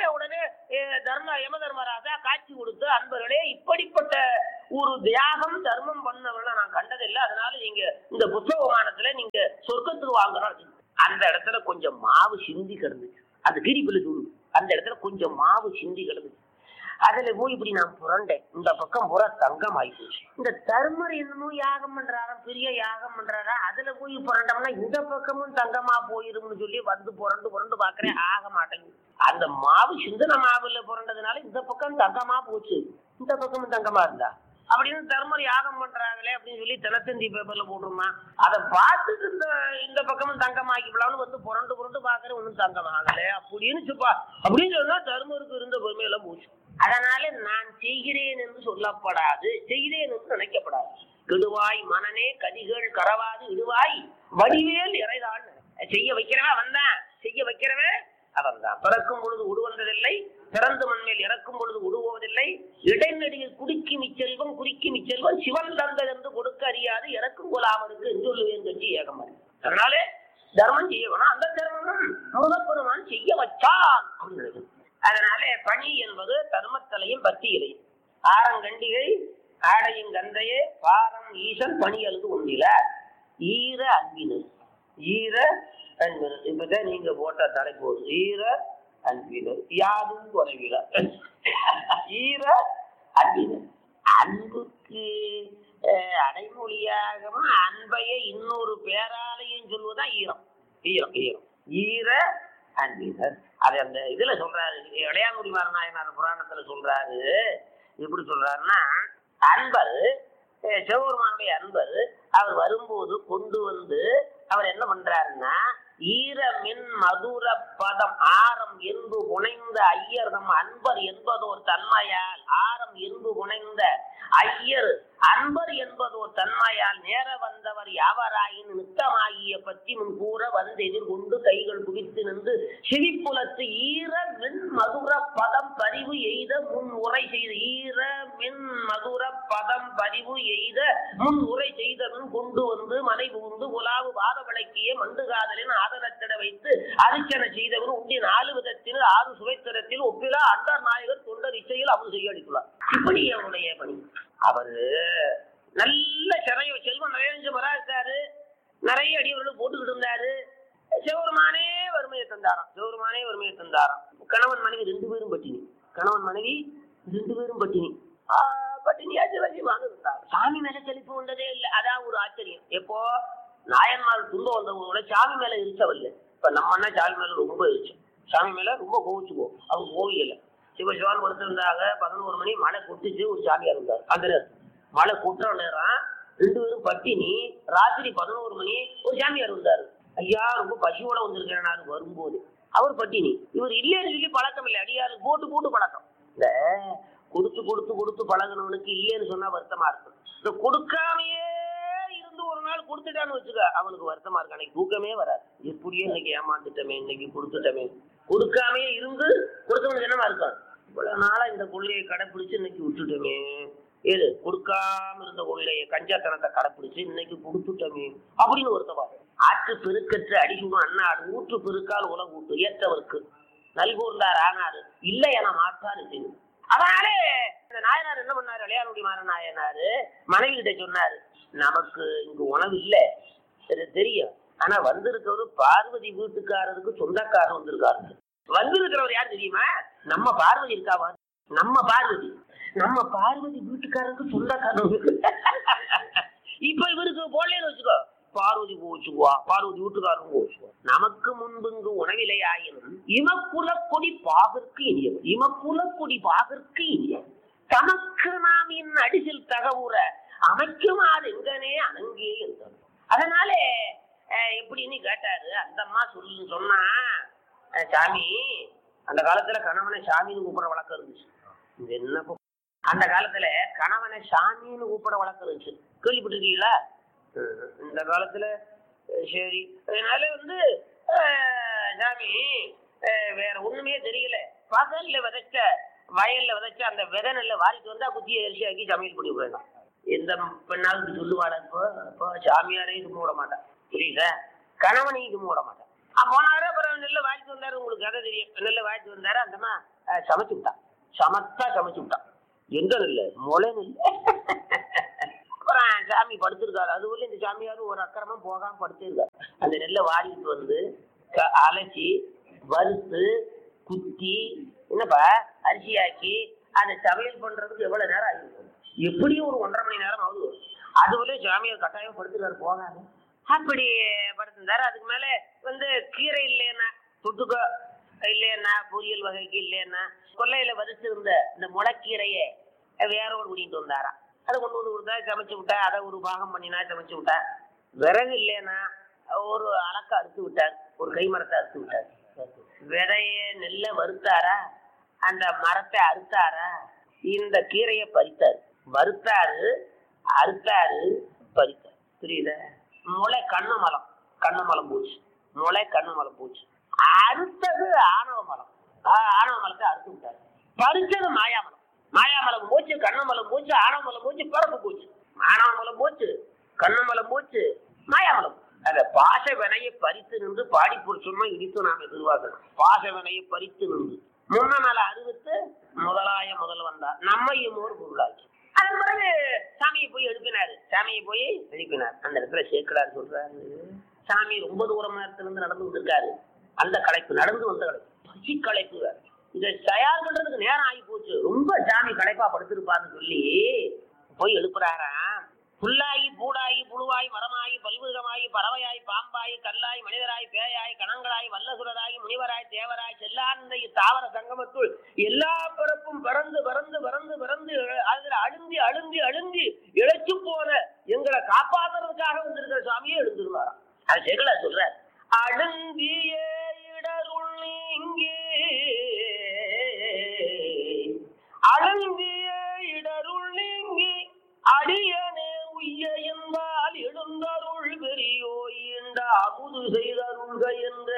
யம தர்மராஜா காட்சி கொடுத்து, அன்பர்களே இப்படிப்பட்ட ஒரு தியாகம் தர்மம் பண்ணவர்கள் நான் கண்டதில்லை, அதனால நீங்க இந்த புத்தகமானத்துல நீங்க சொர்க்கத்துக்கு வாங்கணும். அந்த இடத்துல கொஞ்சம் மாவு சிந்தி கிடந்துச்சு, அந்த கிரிப்பில் தூள், அந்த இடத்துல கொஞ்சம் மாவு சிந்தி கிடந்துச்சு. அதுல போய் இப்படி நான் புரண்டேன், இந்த பக்கம் பூரா தங்கம் ஆயிடுச்சு. இந்த தர்மர் என்னமோ யாகம் பண்றாரா, பெரிய யாகம் பண்றாரா, அதுல போய் புரண்டோம்னா இந்த பக்கமும் தங்கமா போயிரும்னு சொல்லி வந்து புரண்டு பாக்குறேன், ஆக மாட்டேங்குது. அந்த மாவு சிந்தன மாவுல புரண்டதுனால இந்த பக்கம் தங்கமா போச்சு, இந்த பக்கமும் தங்கமா இருந்தா அப்படின்னு தர்மர் யாகம் பண்றாங்களே அப்படின்னு சொல்லி தினத்தந்தி பேப்பர்ல போட்டுருமா. அதை பார்த்துட்டு இந்த பக்கமும் தங்கமாக்கிப்பலாம்னு வந்து புரண்டு பாக்குறேன், ஒன்னும் தங்கமாகல அப்படின்னு சொன்னா தர்மருக்கு இருந்த பொறுமையெல்லாம் போச்சு. அதனால நான் செய்கிறேன் என்று சொல்லப்படாது, செய்கிறேன் என்று நினைக்கப்படாது. கெடுவாய் மனனே கதிகள் கரவாது இடுவாய் வடிவேல் இறைதான். செய்ய வைக்கிறவன் அவன்தான், செய்ய வைக்கிறவன் அவன்தான். பிறக்கும் பொழுது உடுவந்ததில்லை, பிறந்து மண்மேல் இறக்கும் பொழுது உடுவோவதில்லை. இடைநடியில் குடிக்கும் இச்செல்வம் குறிக்கும் இச்செல்வம் சிவன் தந்தது என்று கொடுக்க அறியாது இறக்கும் கொலாமருக்கு என்று சொல்லுவேன் கட்சி ஏகமன். அதனால தர்மம் செய்யணும், அந்த தர்மம் முருகப்பெருமான் செய்ய வச்சான் அப்படின்னு. அதனால பணி என்பது தர்மத்தலையும் பத்தியிலையும். ஆரங்கண்டிகை ஆடையும் கந்தையே பாரம் ஈசன் பணி அழுது ஒன்றில ஈர அன்பினர். ஈர அன்பினர் இப்பதான் நீங்க போட்ட தலைப்பு, ஈர அன்பினர் யாரும் குறைவில. ஈர அன்பினர் அன்புக்கு அடைமொழியாகவும் அன்பைய இன்னொரு பேராலையும் சொல்வதுதான் ஈரம். ஈரம் ஈரம் ஈர அன்பினர். அது அந்த இதுல சொல்றாரு, இளையாங்குடி நாயனார் புராணத்துல சொல்றாரு. எப்படி சொல்றாருன்னா, அன்பர் சிவபெருமானுடைய அன்பர் அவர் வரும்போது கொண்டு வந்து அவர் என்ன பண்றாருன்னா, ஈரமின் மதுர பதம் ஆரம் என்பு புனைந்த ஐயர்தம் அன்பர் என்பதோர் தன்மையால், ஆரம் என்பு புனைந்த ஐயர் அன்பர் என்பதோர் தன்மையால் நேர வந்தவர் யாவராயின் நித்தமாகிய பற்றி முன் கூற வந்து எதிர்கொண்டு கைகள் குவித்து நின்று சிவிப்புலத்து ஈர மின் மதுர பதம் பதிவு எய்த முன் உரை செய்த, ஈர மின் மதுர பதம் பதிவு எய்த முன் உரை செய்தவன் கொண்டு வந்து மனை புகுந்து உலாவு வாத விளக்கிய மண்டு காதலின் ஆதரத்திட வைத்து அரிச்சனை செய்தவன் உண்டி 4 விதத்தில் 6 சுவைத்தரத்தில் ஒப்பிலா அண்டர் நாயகர் தொண்டர் இசையில் அவர் செய்ய அளித்துள்ளார். இப்படி அவருடைய பணி. அவரு நல்ல செல்வம் நிறைய வராரு, நிறைய அடியவர்கள் போட்டுக்கிட்டு இருந்தாரு. சிவபெருமானே வறுமையை தந்தாராம். கணவன் மனைவி 2 பேரும் பட்டினி, பட்டினியாச்சு வாங்க. சாமி மேல செழிப்பு வந்ததே இல்லை, அதான் ஒரு ஆச்சரியம். எப்போ நாயன்மார் துன்பம் வந்தவங்களோட சாமி மேல இருச்சவல்ல. இப்ப நம்ம சாமி மேல ரொம்ப இருச்சு, சாமி மேல ரொம்ப கோவிச்சுக்குவோம். அவங்க கோவியல சிவசிவான் கொடுத்திருந்தாங்க. 11 மணி மழை கொட்டுச்சு, ஒரு சாமியார் இருந்தார். அந்த நேரம் மழை கொட்டுற நேரம் 2 பேரும் பட்டினி. ராத்திரி 11 மணி ஒரு சாமியார் இருந்தாரு. ஐயா ரொம்ப பசியோட வந்திருக்கிறேன் வரும்போது. அவர் பட்டினி, இவர் இல்லைன்னு சொல்லி பழக்கம் இல்லை, அடியாரு போட்டு பழக்கம். இந்த கொடுத்து பழகினவனுக்கு இல்லைன்னு சொன்னா வருத்தமா இருக்கும். இந்த கொடுக்காமையே இருந்து ஒரு நாள் கொடுத்துட்டான்னு வச்சுக்க, அவனுக்கு வருத்தமா இருக்கு, அன்னைக்கு தூக்கமே வராது. எப்படியே இன்னைக்கு ஏமாந்துட்டமே, இன்னைக்கு கொடுத்துட்டமே. கொடுக்காமையே இருந்து கொடுத்தவனுக்கு என்னமா இருக்கும், இவ்வளவு நாளா இந்த கொள்ளையை கடைப்பிடிச்சு இன்னைக்கு விட்டுட்டோமே. ஏது கொடுக்காம இருந்த கொள்ளையை கஞ்சாத்தனத்தை கடைப்பிடிச்சு இன்னைக்கு கொடுத்துட்டோமே அப்படின்னு ஒருத்தவா. ஆற்று பெருக்கற்று அடிக்கும் அண்ணாடு ஊற்று பெருக்கால் உலக ஊட்டு ஏற்றவருக்கு நல்கூர்ந்தார் ஆனாரு இல்லை என மாற்றாரு செய்யும். அதனாலே இந்த நாயனார் என்ன பண்ணாரு, இளையாங்குடி நாயனாரு மனைவி கிட்ட சொன்னாரு, நமக்கு இங்கு உணவு இல்லை தெரியும், ஆனா வந்திருக்கிறவரு பார்வதி வீட்டுக்காரருக்கு சொந்தக்காரர் வந்திருக்காரு. வந்திருக்கிறவர் யார் தெரியுமா, நம்ம பார்வதி இருக்காவா, நம்ம பார்வதி வீட்டுக்காரருக்கு சொந்தக்காரர். இப்ப இவருக்கு போடலன்னு வச்சுக்கோ, பார்வதி போச்சுக்குவா, பார்வதி வீட்டுக்காரரும் போச்சுக்குவா. நமக்கு முன்பு இங்கு உணவில்லை ஆயினும் இமக்குலக்கொடி பாகற்கு இனிய தமக்கு நாம் என் அடிசில் தகவுற அமைக்குமாறு எங்கனே அணங்கே என்றார். அதனால எப்படின்னு கேட்டாரு. அந்த அம்மா சொன்னா, சாமி அந்த காலத்துல கணவனை சாமின்னு கூப்பிட வழக்கம் இருந்துச்சு. என்ன அந்த காலத்துல கணவனை சாமின்னு கூப்பிட வழக்கம் இருந்துச்சு, கேள்விப்பட்டிருக்கீங்களா? இந்த காலத்துல சரி. அதனால சாமி வேற ஒண்ணுமே தெரியல, பகல்ல விதைச்ச வயல்ல விதைச்ச அந்த விதை நெல்ல வாரிட்டு வந்தா குத்திய அரிசி ஆக்கி சமையல் பண்ணி விடுறாங்க. எந்த பெண்ணாவது சொல்லுவாடா, இப்போ சாமியாரே இது மூட மாட்டான், புரியுதா? கணவனையும் இது மூட மாட்டான். போனாரு. அப்புறம் நெல்லை வாங்கிட்டு வந்தாரு. உங்களுக்கு கதை தெரியும். நெல்லை வாங்கிட்டு வந்தாரு. அந்தமா சமைச்சு விட்டான். சமத்தா சமைச்சு விட்டான். எங்க நெல்லை? முளை நெல். அப்புறம் சாமி படுத்திருக்காரு. அதுக்குள்ள இந்த சாமியாரும் ஒரு அக்கிரமம் போகாம படுத்திருக்காரு. அந்த நெல்லை வாடிட்டு வந்து அலசி வறுத்து குத்தி என்னப்பா அரிசியாக்கி அதை சமையல் பண்றதுக்கு எவ்வளவு நேரம் ஆகிருக்கும்? எப்படியும் ஒரு 1.5 மணி நேரம் ஆகுது. அதுக்குள்ளே சாமியார் கட்டாயம் படுத்துருக்காரு. போகாது அப்படி படுத்திருந்தாரு. அதுக்கு மேல வந்து கீரை இல்லைன்னா தொட்டுக்க இல்லைன்னா பொரியல் வகைக்கு இல்லைன்னா கொல்லையில வரிச்சு இருந்த இந்த முளைக்கீரையை வேரோடு கூட்டிட்டு வந்தாராம். அதை கொண்டு வந்து கொடுத்தா சமைச்சு விட்டா. அதை ஒரு பாகம் பண்ணினா சமைச்சு விட்டா. விறகு இல்லைன்னா ஒரு அலக்க அறுத்து விட்டார். ஒரு கை மரத்தை அறுத்து விட்டார். விதைய நெல்லை வறுத்தாரா, அந்த மரத்தை அறுத்தாரா, இந்த கீரையை பறித்தாரு. வறுத்தாரு, அறுத்தாரு, பறித்தாரு. புரியுத? முளை கண்ணு மலம். கண்ணு மலம் போச்சு. முளை கண்ணு மலம் போச்சு. அறுத்தது ஆணவ மலம். ஆணவ மலத்தை அறுத்து விட்டாரு. பறிச்சது மாயாமலம். மாயாமலம் போச்சு, கண்ணு மலம் போச்சு, ஆணவ மலம் போச்சு, பிறப்பு போச்சு. ஆணவ மலம் போச்சு, கண்ணு மலம் போச்சு, மாயாமலம். அந்த பாச வினையை பறித்து நின்று பாடி புருஷமா இடித்து நாம் எதிர்பார்க்கணும். பாச வினையை பறித்து நின்று முன்ன மேல அறிவித்து முதலாய முதல் வந்தார். நம்மையும் ஒரு பொருளாக்கி அதன் பிறகு சாமியை போய் எழுப்பினாரு. சாமியை போய் எழுப்பினார். அந்த இடத்துல சேக்கலார் சொல்றாரு, சாமி ரொம்ப தூரமா இருந்து நடந்து வந்திருக்காரு. அந்த களைப்பு நடந்து வந்த களைப்பு பசி களைப்பு. இதை தயார் பண்றதுக்கு நேரம் ஆகி போச்சு. ரொம்ப சாமி களைப்பா படுத்திருப்பாருன்னு சொல்லி போய் எழுப்புறாராம். புல்லாகி பூடாகி புழுவாய் மரமாகி பல்விதமாகி பறவையாய் பாம்பாய் கல்லாய் மனிதராய் பேயாய் கணங்களாய் வல்லசுரராய் முனிவராய் தேவராய் செல்லாந்த தாவர சங்கமத்துள் எல்லா பிறப்பும் பறந்து பறந்து பறந்து பறந்து அதுல அழுந்தி அழுந்தி அழுந்தி இழைச்சு போன எங்களை காப்பாத்துறதுக்காக வந்திருக்கிற சாமியே எழுந்துருவாராம். அது செகல சொல்ற அழுந்திய இடருள் நீங்கே அழுந்திய இடருள் நீங்கி அடியனே உய்ய என்பால் எழுந்தருள் பெரியோ ஈண்ட அமுது செய்தருள்க என்ற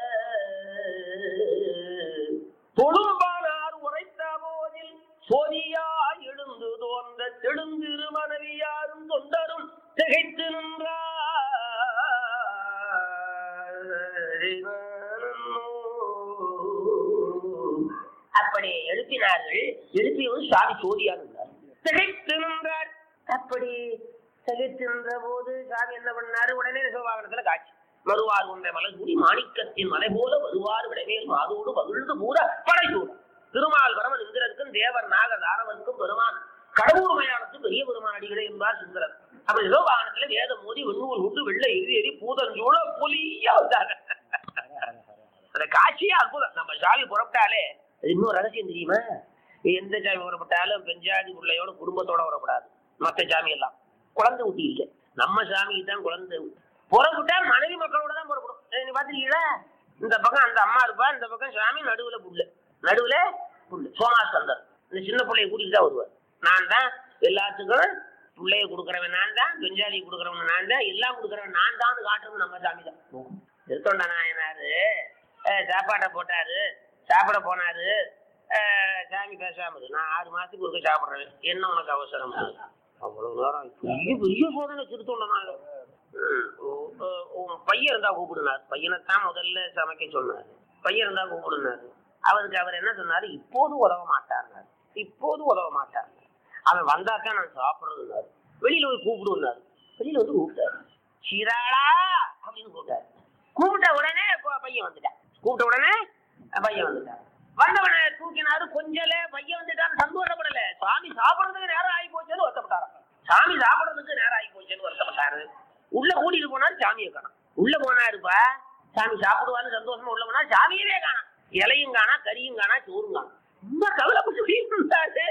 தொழும்பானார் உரைத்த போதில் சோதியா எழுந்து தோன்ற தெழுந்திரு மனைவியாரும் தொண்டரும் திகைத்து நின்றார். அப்படி எழுப்பினார்கள். எழுப்பியவர் சாமி சோதியா நின்றார். திகைத்து நின்றார். அப்படி திகைத்திருந்த போது சாமி என்ன பண்ணாரு? உடனே சிவபாகனத்துல காட்சி. வருவார் ஒன்றை மலர்கூடி மாணிக்கத்தின் மலை போல வருவார் விடவேல் மாதோடு மகிழ்ந்து பூர படைசூட திருமால் பரமன் இந்திரருக்கும் தேவர் நாகர் தாரவருக்கும் பெருமான் கடவுள் மயானத்து பெரிய பெருமான் அடிகளே என்பார் சுந்தரர். அப்படி சிவபாகனத்துல வேதம் மோதி வெண்ணூல் உண்டு வெள்ளை எரி பூதஞ்சூழ புலியா வந்தாங்க. அந்த காட்சியே அற்புதம். நம்ம சாமி புறப்பட்டாலே இன்னொரு ரகசியம் தெரியுமா? எந்த சாமி புறப்பட்டாலும் பெஞ்சாதி பிள்ளையோட குடும்பத்தோட வரப்படாது. மற்ற சாமி எல்லாம் குழந்தை ஊட்டி இல்லை. நம்ம சாமிக்கு தான் குழந்தை புறப்பட்டா மனைவி மக்களோட தான் புறப்படும். நீ பாத்துருக்கீங்களா? இந்த பக்கம் அந்த அம்மா இருப்பா, இந்த பக்கம் சாமி, நடுவுல புல்லு. நடுவுல புல்லு சோமாஸ்கந்தர். இந்த சின்ன பிள்ளைய கூட்டிட்டு தான் வருவார். நான் தான் எல்லாத்துக்கும் பிள்ளைய கொடுக்குறவன், நான் தான் பெஞ்சாதி கொடுக்குறவன், நான் தான் எல்லாம் கொடுக்குறவன், நான் தான் காட்டுறது நம்ம சாமி தான். திருத்தொண்ட நாயனாரு சாப்பாட்டை போட்டாரு. சாப்பிட போனாரு. சாமி பேசாம இருக்கு. நான் 6 மாசத்துக்கு ஒருக்க சாப்பிடுறேன். என்ன உனக்கு அவசரம்? அவ்வளவு நேரம் பெரிய சோதனை திருத்தொண்டனாங்க. பையன் இருந்தா கூப்பிடுனார். பையனைத்தான் முதல்ல சமைக்க சொன்னார். பையன் இருந்தா கூப்பிடுனாரு. அவருக்கு அவர் என்ன சொன்னாரு? இப்போது உதவ மாட்டாங்க, இப்போது உதவ மாட்டாங்க. அவன் வந்தாத்தான் நான் சாப்பிடுறதுனாரு. வெளியில போய் கூப்பிடுனாரு. வெளியில வந்து கூப்பிட்டாரு. சீராளா அப்படின்னு கூப்பிட்டாரு. கூப்பிட்ட உடனே பையன் வந்துட்டான். கூப்பிட்ட உடனே பையன் வந்துட்டான். வந்தவனை தூக்கினாரு. கொஞ்சல பையன் வந்துட்டான்னு சந்தோஷப்படல. சாமி சாப்பிடுறதுக்கு நேரம் ஆகி போச்சுன்னு வருத்தப்பட்டாரு. சாமி சாப்பிடுறதுக்கு நேரம் ஆகி போச்சுன்னு வருத்தப்பட்டாரு. உள்ள கூட்டிட்டு போனாரு. சாமியை காணோம். உள்ள போனாருப்பா. சாமி சாப்பிடுவான்னு சந்தோஷமா உள்ள போனா சாமியவே காணோம். இலையும் காணா, கறியும் காணா, சோறும் காணோம். ரொம்ப கவலைப்பட்டு இருந்தாரு.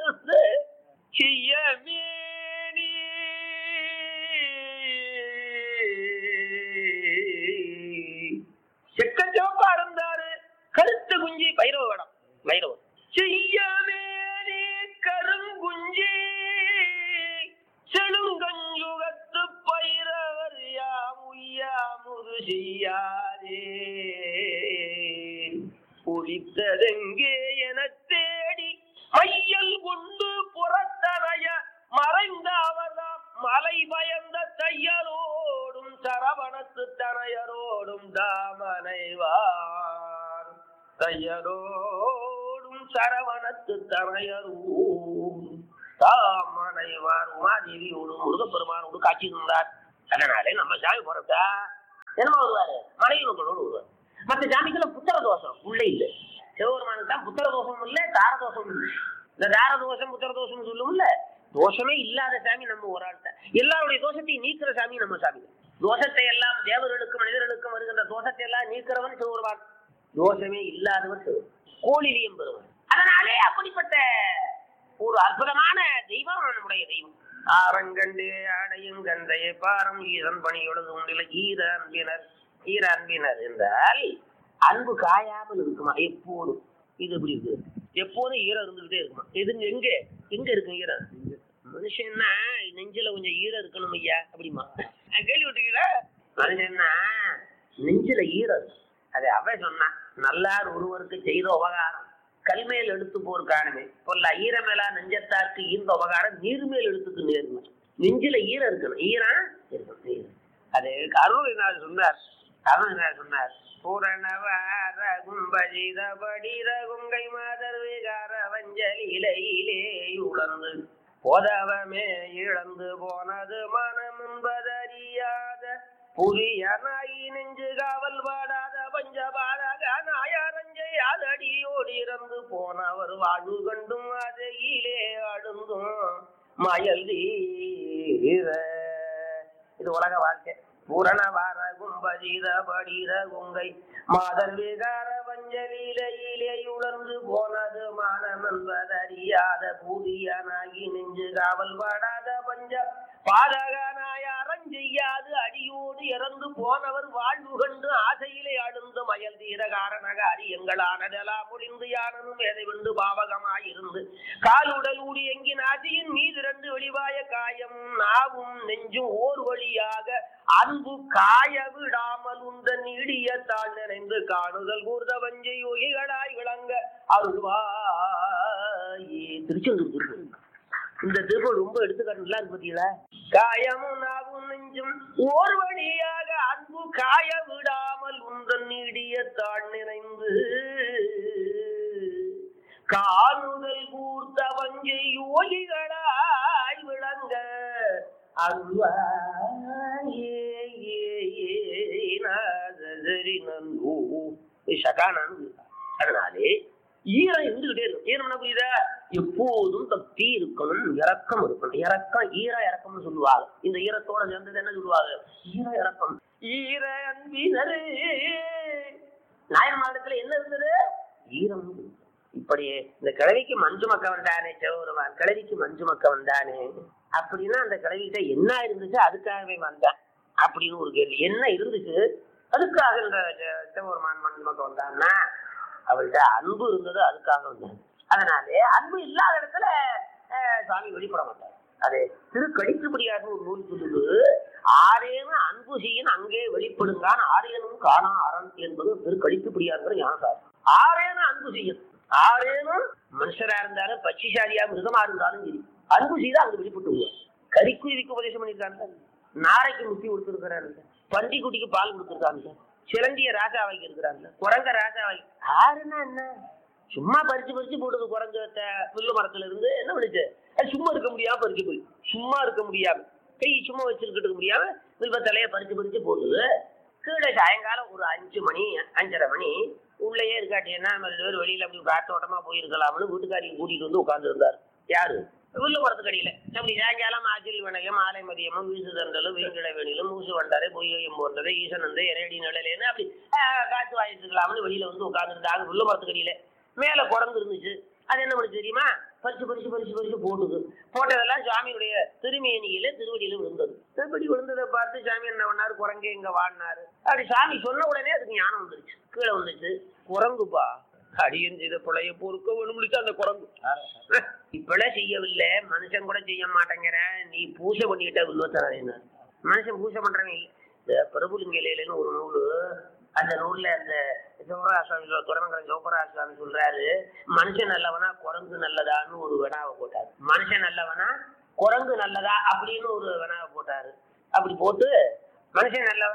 செக்கச்சோப்பா இருந்தாரு. கருத்து குஞ்சி பைரவ வேடம். பைரவர் செய்யமேனே கருங்குஞ்சி செழுங்கஞ்சுகத்து பைரவர் யாமுய்யாமுது செய்யாதே ஒளித்ததெங்கே என தேடி மையல் கொண்டு புறத்தனைய மறைந்த அவர்தாம் மலை பயந்த தையலோடும் சரவணத்து சரவணத்து தனையரோடும் தாமனைவார் தையரோடும் சரவணத்து தனையரும் தாமனைவார் உமாதேவியோடும் முருகப்பெருமானோடு காட்சி இருந்தார். அதனாலே நம்ம சாமி போறதா என்னமா வருவாரு, மனைவி மக்களோடு வருவார். மற்ற சாமிக்கெல்லாம் புத்திர தோஷம் உள்ள இல்லை. சிவபெருமானுக்கு தான் புத்திர தோஷம் இல்லை, தார தோஷம் இல்லை. இந்த தார தோஷம் புத்திர தோஷம் சொல்லும்ல, தோஷமே இல்லாத சாமி நம்ம ஒரு ஆள்கிட்ட. எல்லாருடைய தோஷத்தையும் நீக்கிற சாமி நம்ம சாமி. தோஷத்தை எல்லாம் தேவர்களுக்கும் மனிதர்களுக்கும் வருகின்ற தோஷத்தை எல்லாம் நீக்கிறவன் சிவபெருமான். தோஷமே இல்லாதவன் கோழிலியம் பெறுவன். அதனாலே அப்படிப்பட்ட ஒரு அற்புதமான தெய்வம் நம்முடைய தெய்வம். ஆரங்கண்டே அடையும் கந்தையை பாரம் ஈரன் பணியொழுது உண்டில ஈர அன்பினர். ஈர அன்பினர் என்றால் அன்பு காயாமல் இருக்குமா எப்போதும். இது எப்படி இருக்கு, எப்போதும் ஈரம் இருந்துகிட்டே இருக்குமா. இது எங்க எங்க இருக்கு ஈரம்? மனுஷன்னா நெஞ்சில கொஞ்சம் ஈரம் இருக்கணும் ஐயா அப்படிமா கேள்விப்பட்டீங்களா? மனுஷன்னா நெஞ்சில ஈரம். அது அவ சொன்னா, நல்லார் ஒருவருக்கு செய்த உபகாரம் கல்மேல் எடுத்து போர் காணுமே பொல்ல ஈரமேலா நெஞ்சத்தாருக்கு ஈர்ந்த உபகாரம் நீர்மேல் எடுத்துக்கு நேருமே. நெஞ்சில ஈரம் இருக்கணும், ஈரம் இருக்கணும். அது அருள் சொன்னார். அருள் சொன்னார், பூரணவார கும்பஜிதபடிர குங்கை மாதர் விகார வஞ்சலியிலே உணர்ந்து போதவமே இழந்து போனது மனம் என்பதறியாத புதிய நாயி நெஞ்சு காவல் பாடாத பஞ்சபாடக நாயரஞ்சை அதடியோடு இறந்து போனவர் வாழ்வு கண்டும் அதையிலே அழுந்தும் மயல் தீர. இது உலக வாழ்க்கை. பூரணவார கும்பஜீத படிர குங்கை மாதர் விகார வஞ்சலியிலே உணர்ந்து போனது மானம் என்பதறியாத புதிய நாயி நெஞ்சு காவல் பாடாத பஞ்ச பாதகனாய அறஞ்செய்யாது அடியோடு இறந்து போனவர் வாழ்வு கண்டு ஆசையிலே அழுந்து மயல் தீர காரணக அரியங்களானதெல்லாம் முடிந்து யானும் எதை வெண்டு பாவகமாயிருந்து காலுடல் ஊடி எங்கின் ஆசையின் மீது இரண்டு வெளிவாய காயம் நாவும் நெஞ்சும் ஓர் வழியாக அன்பு காய விடாமல் உந்த நீடிய தாழ் நினைந்து காணுதல் கூர்த வஞ்சை யோகிகளாய் விளங்க அருள்வாயே. திருச்செந்தூர் இந்த திருப்பூர் ரொம்ப எடுத்துக்காட்டுலாம் இருக்கு பார்த்தீங்களா? காயமும் நாவும் நெஞ்சும் ஓர் வழியாக அன்பு காய விடாமல் உந்தன் நீடிய தாழ் நிறைந்து காணுதல் கூர்த்த வஞ்சை யோகிகளாய் விளங்க அருள்வாயே. அதனாலே ஈரம் இருந்துகிட்டே இருக்கும். ஈரம்னா புரியுதா? எப்போதும் பக்தி இருக்கணும், இறக்கம் இருக்கணும். இறக்கம் ஈர இறக்கம்னு சொல்லுவாங்க. இந்த ஈரத்தோட சேர்ந்தது என்ன சொல்லுவாங்க? ஈர இறக்கம். ஈர அன்பினரே நாயன்மாடத்துல என்ன இருந்தது? ஈரம். இப்படி இந்த கிழவிக்கு மஞ்சு மக்க வந்தானே சிவபெருமான், கிழவிக்கு மஞ்சு மக்க வந்தானே அப்படின்னா அந்த கிழவிகிட்ட என்ன இருந்துச்சு அதுக்காகவே வந்தான் அப்படின்னு ஒரு கேள்வி. என்ன இருந்துச்சு அதுக்காக இந்த சிவபெருமான் மஞ்சு மக்க வந்தான்னா அவள்கிட்ட அன்பு இருந்தது, அதுக்காக வந்தாங்க. அதனாலே அன்பு இல்லாத இடத்துல சாமி வெளிப்பட மாட்டார். அது திருக்கடிக்கும்படியாக ஒரு நூல் சொல்லுது, ஆரேனும் அன்பு செய்யணும் அங்கே வெளிப்படுங்கான் ஆரேனும் காணா அரண் என்பது திருக்கடிக்கும்படியாங்கிற ஞானசார். ஆரேனும் அன்பு செய்யணும். ஆரேனும் மனுஷரா இருந்தாலும் பட்சிசாலியா மிருகமா இருந்தாலும் சரி அன்பு செய்து அங்க வெளிப்பட்டு கறிக்குருவிக்கு உபதேசம் பண்ணிருக்காங்க, நாரைக்கு முத்தி கொடுத்துருக்கிறாங்க, பன்றிக்குட்டிக்கு பால் கொடுத்துருக்காங்க, சிலந்திய ராஜாவாக்கி இருக்கிறாங்க, குரங்க ராஜாவாக்கி. ஆறுன்னா என்ன? சும்மா பறிச்சு பறிச்சு போடுது குரங்கு புல்லு மரத்துல இருந்து என்ன பண்ணுச்சு? அது சும்மா இருக்க முடியாம பறிச்சு போய் சும்மா இருக்க முடியாம கை சும்மா வச்சிருக்கிட்டு முடியாம வில்வ தலைய பறிச்சு பறிச்சு போடுது. கீழே சாயங்காலம் ஒரு 5 மணி 5:30 மணி உள்ளேயே இருக்காட்டினா ரெண்டு பேர் வெளியில அப்படி காத்தோட்டமா போயிருக்கலாம்னு வீட்டுக்காரியும் கூட்டிட்டு வந்து உட்கார்ந்து இருந்தாரு. யாரு? வில்லு மரத்து கடியில. அப்படி சாயங்காலம் ஆச்சில் வணக்கம் மாலை மதியமும் வீசு தண்டலும் வீங்கிட வேணிலும் மூசு வண்டாரே பொய்யம் போன்றது ஈசன் வந்து இறையடி நிழலேன்னு அப்படி காத்து வாங்கிட்டு இருக்கலாம்னு வெளியில வந்து உட்கார்ந்துருந்தாங்க வில்லு மரத்து கடியில. மேல குரங்கு இருந்துச்சு. அது என்ன பண்ணு தெரியுமா? பறிச்சு பறிச்சு பறிச்சு பறிச்சு போட்டுது. போட்டதெல்லாம் சாமியுடைய திருமேனியில திருவடியில விழுந்தது. திருப்படி விழுந்ததை பார்த்து சாமி என்ன பண்ணாரு? குரங்கே இங்க வாடினாரு. அப்படி சாமி சொன்ன உடனே அதுக்கு ஞானம் வந்துருச்சு. கீழே வந்துச்சு. குரங்குப்பா அடியன் செய்த பிழைய பொறுக்க வேணும்னுச்சு அந்த குரங்கு. இப்பழ செய்யவில்லை, மனுஷன் கூட செய்ய மாட்டேங்கிற, நீ பூஜை பண்ணிக்கிட்ட வில்வத்தன. மனுஷன் பூஜை பண்றவன் இல்லை. இந்த பிரபுலிங்கலையிலன்னு ஒரு நூலு, அந்த நூல்ல அந்த சிவராசாமி துறவங்கர சிவபராசாமி சொல்றாரு, மனுஷன் நல்லவனா குரங்கு நல்லதான்னு ஒரு வினாவை போட்டாரு. மனுஷன் நல்லவனா குரங்கு நல்லதா அப்படின்னு ஒரு வினாவை போட்டாரு. அப்படி போட்டு மனுஷன் நல்லவனா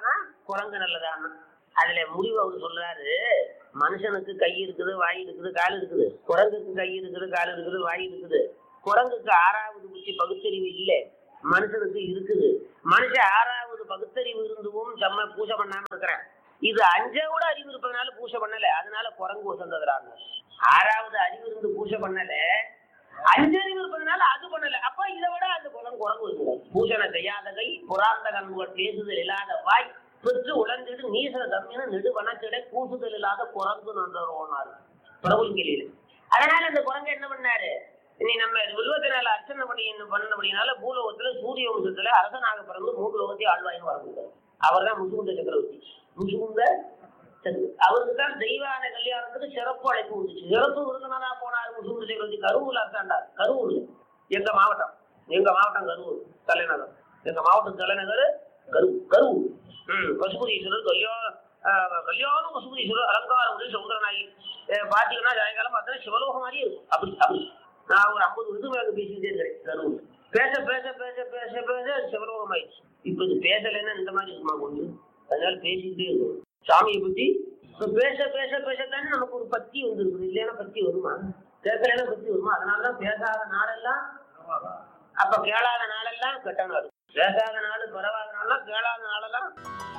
குரங்கு நல்லதான்னு. அதுல முடிவு அவர் சொல்றாரு, மனுஷனுக்கு கை இருக்குது, வாய் இருக்குது, கால் இருக்குது. குரங்குக்கு கை இருக்குது, கால் இருக்குது, வாய் இருக்குது. குரங்குக்கு 6வது புத்தி பகுத்தறிவு இல்லை, மனுஷனுக்கு இருக்குது. மனுஷன் 6வது பகுத்தறிவு இருந்தும் செம்ம பூஜை பண்ணாம இருக்கிறேன். இது 5 அறிவு இருப்பதனால பூஜை பண்ணல, அதனால குரங்கு வசந்ததுறாங்க. 6வது அறிவு இருந்து பூஜை பண்ணல, 5 அறிவு இருப்பதனால அது பண்ணல. அப்ப இதை விட அந்த குரங்கு இருக்குது. பூஜனை செய்யாத கை, புறாந்த கண்கள், பேசுதல் இல்லாத வாய், பெற்று உழந்திடு நீச தம்மின நெடு வனத்திடை பூசுதல் இல்லாத குரங்கு நன்றாரு பிரபுங்கில. அதனால அந்த குரங்கு என்ன பண்ணாரு, நீ நம்ம 24 அர்ச்சனை பண்ணபடினால பூலோகத்துல சூரிய வம்சத்துல அரசனாக பிறந்து 3 லோகத்தையும் ஆழ்வாயின்னு வரக்கூடாது. அவர் தான் முசுகுந்த சக்கரவர்த்தி. முசுகுந்த அவருக்கு தான் தெய்வான கல்யாணத்துக்கு சிறப்பு அழைப்பு வந்துச்சு. சிறப்பு விருந்தினரா போனார் முசுகுந்த சக்கரவர்த்தி. கரூர்ல அரசாண்டார். கரூர் எங்க மாவட்டம் கரூர் தலைநகர். எங்க மாவட்டம் தலைநகர் கரூர். பசுபதீஸ்வரர் கல்யாணம் பசுபதீஸ்வரர் அலங்காரம் உடைய சமுதிரநாயகி பாத்தீங்கன்னா சாயங்காலம் பார்த்தா சிவலோகம் மாதிரியே இருக்கும். அப்படி நான் ஒரு 50 விருதுமாக பேசிக்கிட்டே இருக்கிறேன். கரூர் பேச பேச பேச பேச பேச சிவலோகம் ஆயிடுச்சு. இப்ப இது பேசலைன்னா இந்த மாதிரி இருக்குமா கொஞ்சம், அதனால பேசிக்கிட்டே இருக்கும் சாமியை பத்தி. இப்ப பேச பேச பேசத்தானே நமக்கு ஒரு பத்தி வந்துருக்குது. இல்லைன்னா பத்தி வருமா? பேசலைன்னா பத்தி வருமா? அதனாலதான் பேசாத நாளெல்லாம், அப்ப கேளாத நாளெல்லாம் கெட்ட நாள். பேசாத நாள் பரவாத நாளெல்லாம், கேளாத நாளெல்லாம்.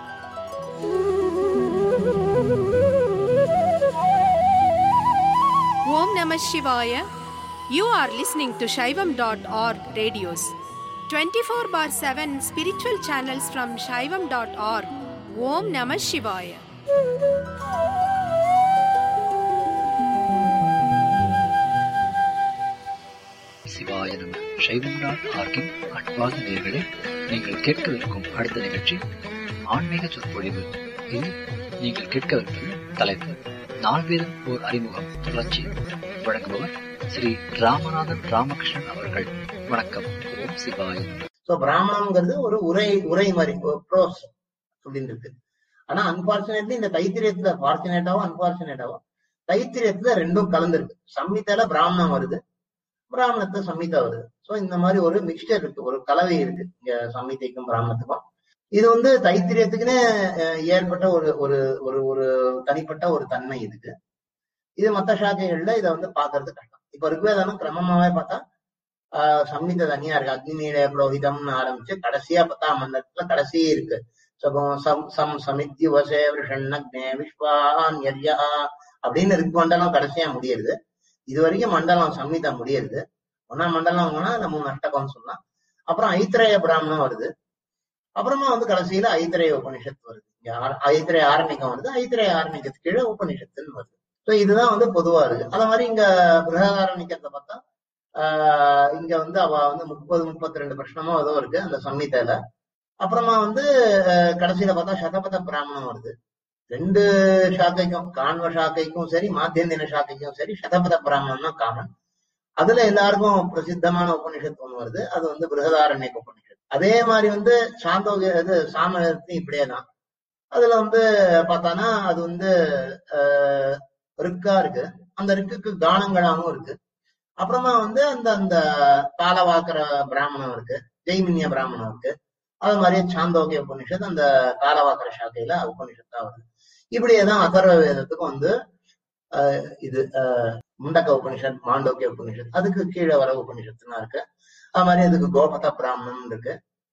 Om Namah Shivaya. You are listening to Shaivam.org radios. 24/7 spiritual channels from Shaivam.org. Om Namah Shivaya. சிவாய நம. Shaivam.org-இன் அன்பான நேயர்களே, நீங்கள் கேட்கவிருக்கும் அடுத்த நிகழ்ச்சி ஆன்மீக சொற்பொழிவு. இதில் நீங்கள் கேட்கவிருப்பது தலைப்பு நால்வேதம் ஓர் அறிமுகம் தொடர்ச்சி. வழங்குபவர் ஸ்ரீ ராமநாதன் ராமகிருஷ்ணன் அவர்கள். வணக்கம். ஓம் சிவாய. பிராமணம்ங்கிறது ஒரு உரை மாதிரி ப்ரோஸ் சொல்லிட்டு இருக்கு. ஆனா அன்பார்ச்சுனேட்லி இந்த தைத்திரியத்துல, ஃபார்ச்சுனேட்டாவோ அன்பார்ச்சுனேட்டாவோ, தைத்திரியத்துல ரெண்டும் கலந்துருக்கு. சம்மிதால பிராமணம் வருது, பிராமணத்துல சம்மிதா வருது. சோ இந்த மாதிரி ஒரு மிக்சர் இருக்கு, ஒரு கலவை இருக்கு இங்க சம்மிதைக்கும் பிராமணத்துக்கும். இது தைத்திரியத்துக்குன்னு ஏற்பட்ட ஒரு ஒரு ஒரு தனிப்பட்ட ஒரு தன்மை இதுக்கு. இது மற்ற சாக்கைகள்ல இதை பாக்குறது கஷ்டம். இப்ப ருக்வேதம் கிரமமாவே பார்த்தா சம்மித தனியா இருக்கு. அக்னிமீட புரோஹிதம்னு ஆரம்பிச்சு கடைசியா 10ஆம் மண்டலத்துல கடைசி இருக்கு. சமித்யுவசே விஷண்ணக்னே விஸ்வான்யர்யா அப்படின்னு இருக்கு. மண்டலம் கடைசியா முடியுது. இது வரைக்கும் மண்டலம் சம்மிதா முடியுது. 1ஆம் மண்டலம்னா அந்த 3 அஷ்டகம்னு சொல்லலாம். அப்புறம் ஐத்திரேய பிராமணம் வருது. அப்புறமா கடைசியில ஐத்திரேய உபனிஷத்து வருது. ஐத்திரேய ஆரணிக்கம் வருது. ஐத்திரேய ஆரணிக்கத்துக்கு கீழே உபனிஷத்துன்னு வருது. சோ இதுதான் பொதுவா இருக்கு. அத மாதிரி இங்க பிருஹதாரண்யத்தை பார்த்தா இங்க அவ 30-32 பிரஷ்னமோ ஏதோ இருக்கு அந்த சம்மிதையில. அப்புறமா கடைசியில பார்த்தா சதபத பிராமணம் வருது. 2 சாக்கைக்கும், கான்வ சாக்கைக்கும் சரி மாத்தியந்தின சாக்கைக்கும் சரி சதபத பிராமணம் தான் காமன். அதுல எல்லாருக்கும் பிரசித்தமான உபனிஷத்து ஒண்ணு வருது. அது பிருஹதாரண்ய உபனிஷத்து. அதே மாதிரி சாந்தோகிய சாமத்தியும் இப்படியேதான். அதுல பார்த்தானா அது ரிக்கா இருக்கு. அந்த ரிக்குக்கு கானங்களாவும் இருக்கு. அப்புறமா அந்த காலவாக்கர பிராமணம் இருக்கு, ஜெய்மின்ய பிராமணம் இருக்கு. அது மாதிரியே சாந்தோக்கிய உபனிஷத்து அந்த காலவாக்கர சாக்கையில உபனிஷத்தா வருது. இப்படியேதான் அதர்வ வேதத்துக்கும் இது முண்டக்க உபனிஷத், மாண்டோக்கிய உபனிஷத், அதுக்கு கீழே வர உபனிஷத்துலாம் இருக்கு. அது மாதிரி அதுக்கு கோபத பிராமணம் இருக்கு.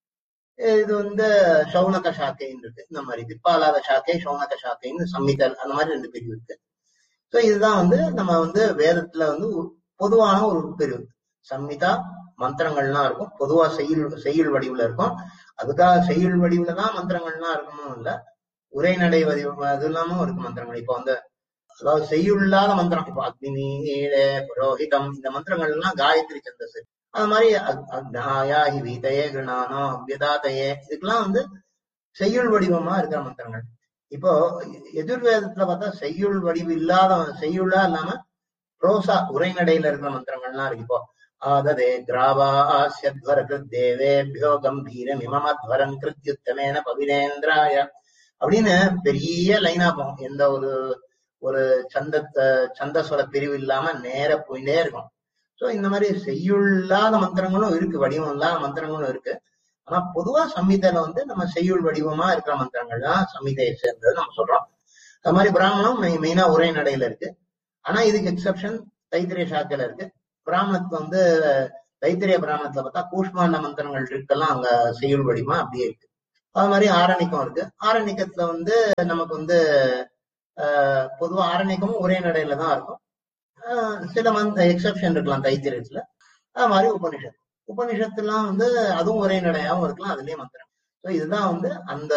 இது சௌனக சாக்கைன்னு இருக்கு. இந்த மாதிரி திப்பாலாத சாக்கை, சௌனக சாக்கைன்னு சம்மிதல், அந்த மாதிரி 2 பிரிவு இருக்கு. சோ இதுதான் நம்ம வேதத்துல பொதுவான ஒரு பிரிவு. சம்மிதா மந்திரங்கள்லாம் இருக்கும். பொதுவா செய்யுள் வடிவுல இருக்கும். அதுக்காக செய்யுள் வடிவுல தான் மந்திரங்கள்லாம் இருக்கணும் இல்ல, உரைநடை வடிவு அது இல்லாம இருக்கு மந்திரங்கள். இப்போ அதாவது செய்யுள்ளாத மந்திரம், இப்போ அக்னி புரோஹிதம், இந்த மந்திரங்கள் எல்லாம் காயத்ரி சந்தஸ். அது மாதிரி அக்னாயாஹி வீதையே கிருணானோ அவ்யதாதையே, இதுக்கெல்லாம் செய்யுள் வடிவமா இருக்கிற மந்திரங்கள். இப்போ எதிர்வேதத்துல பார்த்தா செய்யுள் வடிவு இல்லாத, செய்யுள்ளா இல்லாம ரோசா உரைநடையில இருக்கிற மந்திரங்கள்லாம் இருக்கு. இப்போ ஆததே கிராவாஸ்யத்வர கிருத்தேவேபியோ கம்பீரம் இமமத்வரம் கிருத்யுத்தமேன பவினேந்திராய அப்படின்னு பெரிய லைனா போகும். எந்த ஒரு சந்தஸ்வர பிரிவு இல்லாம நேர போயிட்டே இருக்கும். சோ இந்த மாதிரி செய்யுள்ளாத மந்திரங்களும் இருக்கு, வடிவம் இல்லாத மந்திரங்களும் இருக்கு. ஆனா பொதுவா சம்ஹிதையில வந்து நம்ம செய்யுள் வடிவமா இருக்கிற மந்திரங்கள் தான் சம்ஹிதையை சேர்ந்தது நம்ம சொல்றோம். அது மாதிரி பிராமணம் மெயினா ஒரே நடையில இருக்கு. ஆனா இதுக்கு எக்ஸெப்ஷன் தைத்திரிய சாக்கையில இருக்கு. பிராமணத்துல வந்து தைத்திரிய பிராமணத்துல பார்த்தா கூஷ்மாண்ட மந்திரங்கள் இருக்கெல்லாம் அங்க செய்யுள் வடிவமா அப்படியே இருக்கு. அது மாதிரி ஆரணிக்கம் இருக்கு. ஆரணிக்கத்துல வந்து நமக்கு வந்து பொதுவா ஆரணிக்கமும் ஒரே நடையில தான் இருக்கும். சில எக்ஸெப்ஷன் இருக்கலாம் தைத்திரியத்துல. அது மாதிரி உபனிஷத்துலாம் வந்து அதுவும் ஒரே நடையாவும் இருக்கலாம், அதுலயே மந்திரம். ஸோ இதுதான் வந்து அந்த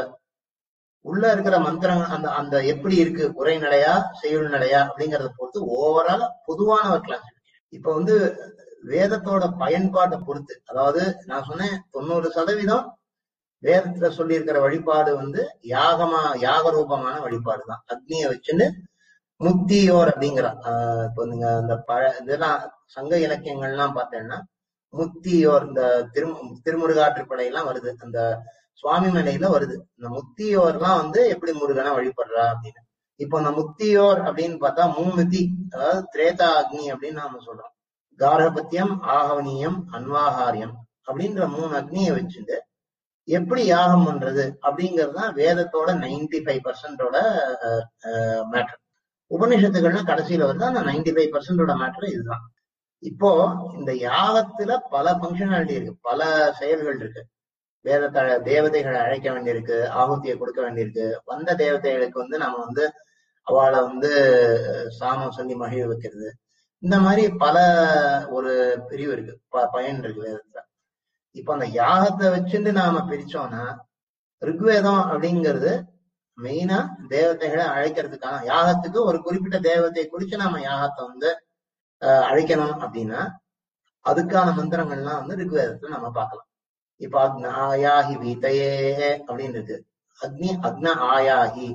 உள்ள இருக்கிற மந்திரங்கள் அந்த அந்த எப்படி இருக்கு, உரை நடையா செய்யுள் நடையா அப்படிங்கறத பொறுத்து ஓவரால் பொதுவான ஒரு கிளாஸ். இப்ப வந்து வேதத்தோட பயன்பாட்டை பொறுத்து, அதாவது நான் சொன்னேன் 90% வேதத்துல சொல்லி இருக்கிற வழிபாடு வந்து யாக ரூபமான வழிபாடு தான். அக்னியை வச்சுன்னு முத்தியோர் அப்படிங்கிற இப்போ நீங்க அந்த இதெல்லாம் சங்க இலக்கியங்கள்லாம் பார்த்தேன்னா முத்தியோர், இந்த திருமுருகாற்றுப்படை எல்லாம் வருது, அந்த சுவாமி மலையில வருது. இந்த முத்தியோர்லாம் வந்து எப்படி முருகனை வழிபடுறா அப்படின்னு. இப்போ அந்த முத்தியோர் அப்படின்னு பார்த்தா மூமுத்தி, அதாவது திரேதா அக்னி அப்படின்னு நாம சொல்றோம். கார்ஹபத்தியம், ஆகவனியம், அன்வாகாரியம் அப்படின்ற 3 அக்னியை வச்சுட்டு எப்படி யாகம் பண்றது அப்படிங்கறதுதான் வேதத்தோட 95%ஓட மேட்டர். உபநிஷத்துகள்னா கடைசியில வருது, அந்த 95%ஓட மேட்டர் இதுதான். இப்போ இந்த யாகத்துல பல பங்கனாலிட்டி இருக்கு, பல செயல்கள் இருக்கு. தேவதைகளை அழைக்க வேண்டியிருக்கு, ஆகுதியை கொடுக்க வேண்டியிருக்கு. வந்த தேவதைகளுக்கு வந்து நம்ம வந்து அவளை வந்து சாமம் சொல்லி மகிழ வைக்கிறது. இந்த மாதிரி பல ஒரு பிரிவு இருக்கு, பயன் இருக்கு வேதத்துல. இப்ப அந்த யாகத்தை வச்சுட்டு நாம பிரிச்சோம்னா ரிக்வேதம் அப்படிங்கிறது மெயினா தேவதைகளை அழைக்கிறதுக்கான, யாகத்துக்கு ஒரு குறிப்பிட்ட தேவதையை குறிச்சு நாம யாகத்தை வந்து அழைக்கணும் அப்படின்னா அதுக்கான மந்திரங்கள்லாம் வந்து ரிக்வேதத்துல நம்ம பார்க்கலாம். இப்ப அக்ன ஆயாஹி வீதையே அப்படின்னு இருக்கு. அக்ன ஆயாஹி,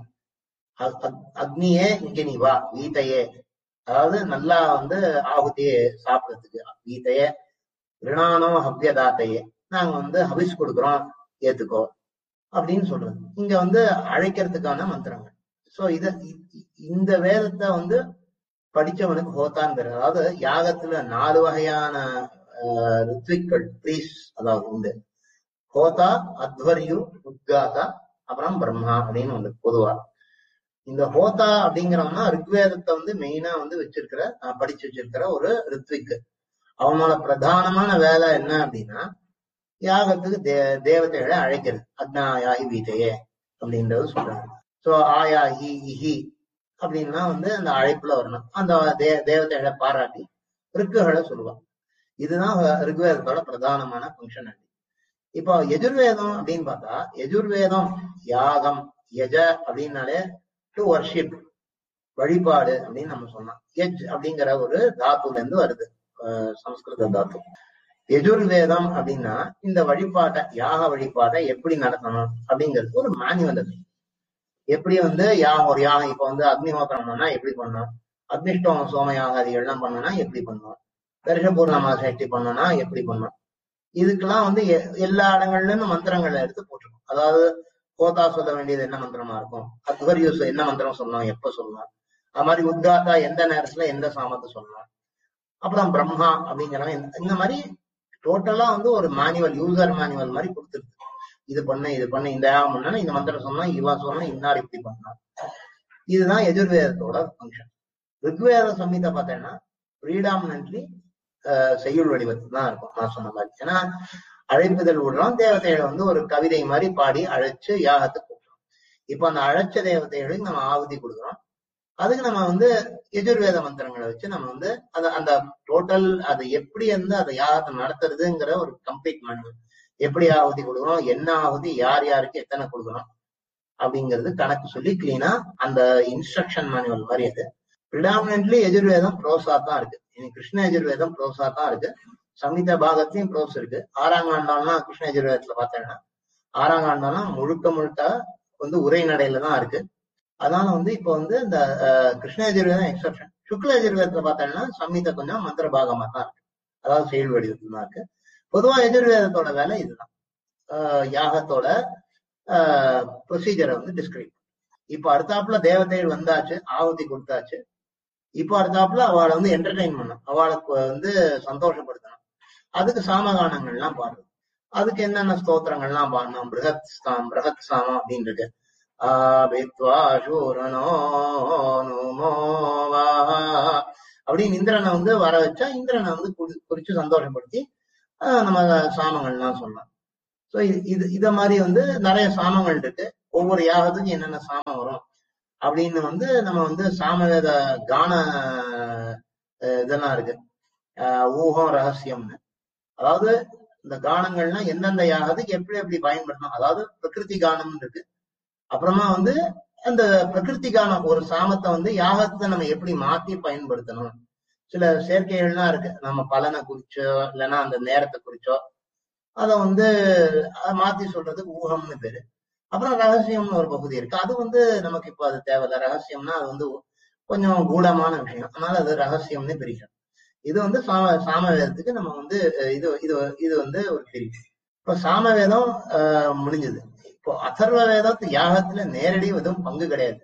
அக்னியே இங்க நீ வா, வீதையே அதாவது நல்லா வந்து ஆகுதியே சாப்பிடறதுக்கு, வீதையே ரிணானோ ஹவ்யதாத்தையே நாங்க வந்து ஹவிஸ் கொடுக்குறோம் ஏத்துக்கோ அப்படின்னு சொல்றது. இங்க வந்து அழைக்கிறதுக்கான மந்திரங்கள். சோ இந்த வேதத்தை வந்து படிச்சவனுக்கு ஹோதான் பேரு. அதாவது யாகத்துல 4 வகையான ரித்விக்கள் ப்ரீஸ், அதாவது உண்டு. ஹோதா, அத்வர்யு, உத்காதா, அப்புறம் பிரம்மா அப்படின்னு ஒண்ணு பொதுவா. இந்த ஹோதா அப்படிங்கிறவனா ரிக்வேதத்தை வந்து மெயினா வந்து படிச்சு வச்சிருக்கிற ஒரு ரித்விக்கு. அவனோட பிரதானமான வேலை என்ன அப்படின்னா யாகத்துக்கு தேவதைகளை அழைக்கிறது. அக்னாயாஹி வீதையே அப்படின்றது சொல்றாங்க. சோ ஆயாஹி இஹி அப்படின்னா வந்து அந்த அழைப்புல வரணும், அந்த தேவதைகளை பாராட்டி ரிக்குகளை சொல்லுவாங்க. இதுதான் ரிக்வேதத்தோட பிரதானமான ஃபங்க்ஷன். இப்போ யஜுர்வேதம் அப்படின்னு பார்த்தா, யஜுர்வேதம் யாகம், யஜ அப்படின்னாலே டு வர்ஷிப், வழிபாடு அப்படின்னு நம்ம சொன்னோம். யஜ் அப்படிங்கிற ஒரு தாத்துல இருந்து வருது, சம்ஸ்கிருத தாத்து. யஜுர்வேதம் அப்படின்னா இந்த வழிபாட்டை, யாக வழிபாட்டை எப்படி நடத்தணும் அப்படிங்கிறது ஒரு மேனுவல். அது எப்படி வந்து ஒரு யாகம் இப்ப வந்து அக்னிஹோத்திரம் பண்ணா எப்படி பண்ணணும், அக்னிஷ்டோம சோம யாகாதிகள்லாம் பண்ணணும்னா எப்படி பண்ணணும், தர்ஷபூர்ணமாச எப்படி பண்ணணும்னா எப்படி பண்ணணும், இதுக்கெல்லாம் வந்து எல்லா இடங்கள்ல இருந்து மந்திரங்களை எடுத்து போட்டுருக்கோம். அதாவது கோதா சொல்ல வேண்டியது என்ன மந்திரமா இருக்கும், அத்வர்யூஸ் என்ன மந்திரம் சொல்லணும், எப்ப சொல்லணும், அது மாதிரி உத்காத்தா எந்த நேரத்துல எந்த சாமத்தை சொல்லணும், அப்புறம் பிரம்மா அப்படிங்கிறவன் இந்த மாதிரி டோட்டலா வந்து ஒரு மேனுவல், யூசர் மேனுவல் மாதிரி கொடுத்துருக்கு. இது பண்ண இந்த யாகம் பண்ணா இந்த மந்திரம் சொன்னா, இவா சொன்னா இன்னார் இப்படி பண்ணா. இதுதான் யஜுர்வேதத்தோட ஃபங்க்ஷன். ரிக்வேத சம்ஹிதா பார்த்தேன்னா ப்ரீடாமினன்ட்லி செய்யுள் வடிவத்தில் தான் இருக்கும் நான் சொன்ன மாதிரி. ஏன்னா அழைப்புதல் விடுறோம், தேவதைகளை வந்து ஒரு கவிதை மாதிரி பாடி அழைச்சு யாகத்துக்கு கூப்பிடுறோம். இப்ப அந்த அழைச்ச தேவதைகளுக்கு நம்ம ஆகுதி கொடுக்குறோம். அதுக்கு நம்ம வந்து யஜுர்வேத மந்திரங்களை வச்சு நம்ம வந்து அந்த டோட்டல் அது எப்படி வந்து அதை யாகத்தை நடத்துறதுங்கிற ஒரு கம்ப்ளீட் மேனுவல். எப்படி ஆகுதி கொடுக்கணும், என்ன ஆகுதி, யார் யாருக்கு எத்தனை கொடுக்கணும் அப்படிங்கிறது கணக்கு சொல்லி கிளீனா அந்த இன்ஸ்ட்ரக்ஷன் மேனுவல் மாதிரி. அது ப்ரிடாமினன்ட்லி யஜுர்வேதம் ப்ரோஸா தான் இருக்கு. கிருஷ்ண யஜுர்வேதம் ப்ரோஸா தான் இருக்கு. சம்ஹிதா பாகத்திலையும் ப்ரோஸ் இருக்கு. 6ஆம் காண்டம்லாம் கிருஷ்ண யஜுர்வேதத்துல பார்த்தேன்னா 6ஆம் காண்டம்லாம் முழுக்க வந்து உரைநடையில தான் இருக்கு. அதனால வந்து இப்ப வந்து இந்த கிருஷ்ண யஜுர்வேதம் எக்ஸப்ஷன். சுக்ல யஜுர்வேதத்துல பார்த்தோம்னா சம்ஹிதா கொஞ்சம் மந்திர பாகமா தான் இருக்கு, அதாவது செயல் வடிவத்துல தான் இருக்கு. பொதுவா யஜுர்வேதத்தோட வேலை இதுதான், யாகத்தோட ப்ரொசீஜரை வந்து டிஸ்கிரைப். இப்ப அடுத்தாப்புல தேவதைகள் வந்தாச்சு, ஆகுதி கொடுத்தாச்சு. இப்போ அடுத்தாப்புல அவளை வந்து என்டர்டெயின் பண்ணணும், அவளுக்கு வந்து சந்தோஷப்படுத்தணும். அதுக்கு சாமகானங்கள்லாம் பாடுறது. அதுக்கு என்னென்ன ஸ்தோத்திரங்கள்லாம் பாடணும். பிரகத் சாமம் அப்படின்னு இருக்கு. அப்படின்னு இந்திரனை வந்து வர வச்சா இந்திரனை வந்து குறிச்சு சந்தோஷப்படுத்தி நம்ம சாமங்கள்லாம் சொல்லலாம். சோ இத மாதிரி வந்து நிறைய சாமங்கள் இருக்கு. ஒவ்வொரு யாகத்துக்கும் என்னென்ன சாமம் வரும் அப்படின்னு வந்து நம்ம வந்து சாமவேத கான இதெல்லாம் இருக்கு. ஊகம் ரகசியம்னு, அதாவது இந்த கானங்கள்னா எந்தெந்த யாகத்துக்கு எப்படி எப்படி பயன்படுத்தணும், அதாவது பிரகிருதி கானம் இருக்கு. அப்புறமா வந்து அந்த பிரகிருதி கானம் ஒரு சாமத்தை வந்து யாகத்தை நம்ம எப்படி மாத்தி பயன்படுத்தணும். சில சேர்க்கைகள்லாம் இருக்கு, நம்ம பலனை குறிச்சோ இல்லைன்னா அந்த நேரத்தை குறிச்சோ அதை வந்து மாத்தி சொல்றதுக்கு ஊகம்னு பேரு. அப்புறம் ரகசியம்னு ஒரு பகுதி இருக்கு. அது வந்து நமக்கு இப்போ அது தேவையில்ல. ரகசியம்னா அது வந்து கொஞ்சம் கூடமான விஷயம், அதனால அது ரகசியம்னு பிரிக்கும். இது வந்து சாமவேதத்துக்கு நம்ம வந்து இது இது இது வந்து ஒரு பிரிவு. இப்ப சாமவேதம் முடிஞ்சது. இப்போ அதர்வ வேதத்து யாகத்துல நேரடி எதுவும் பங்கு கிடையாது.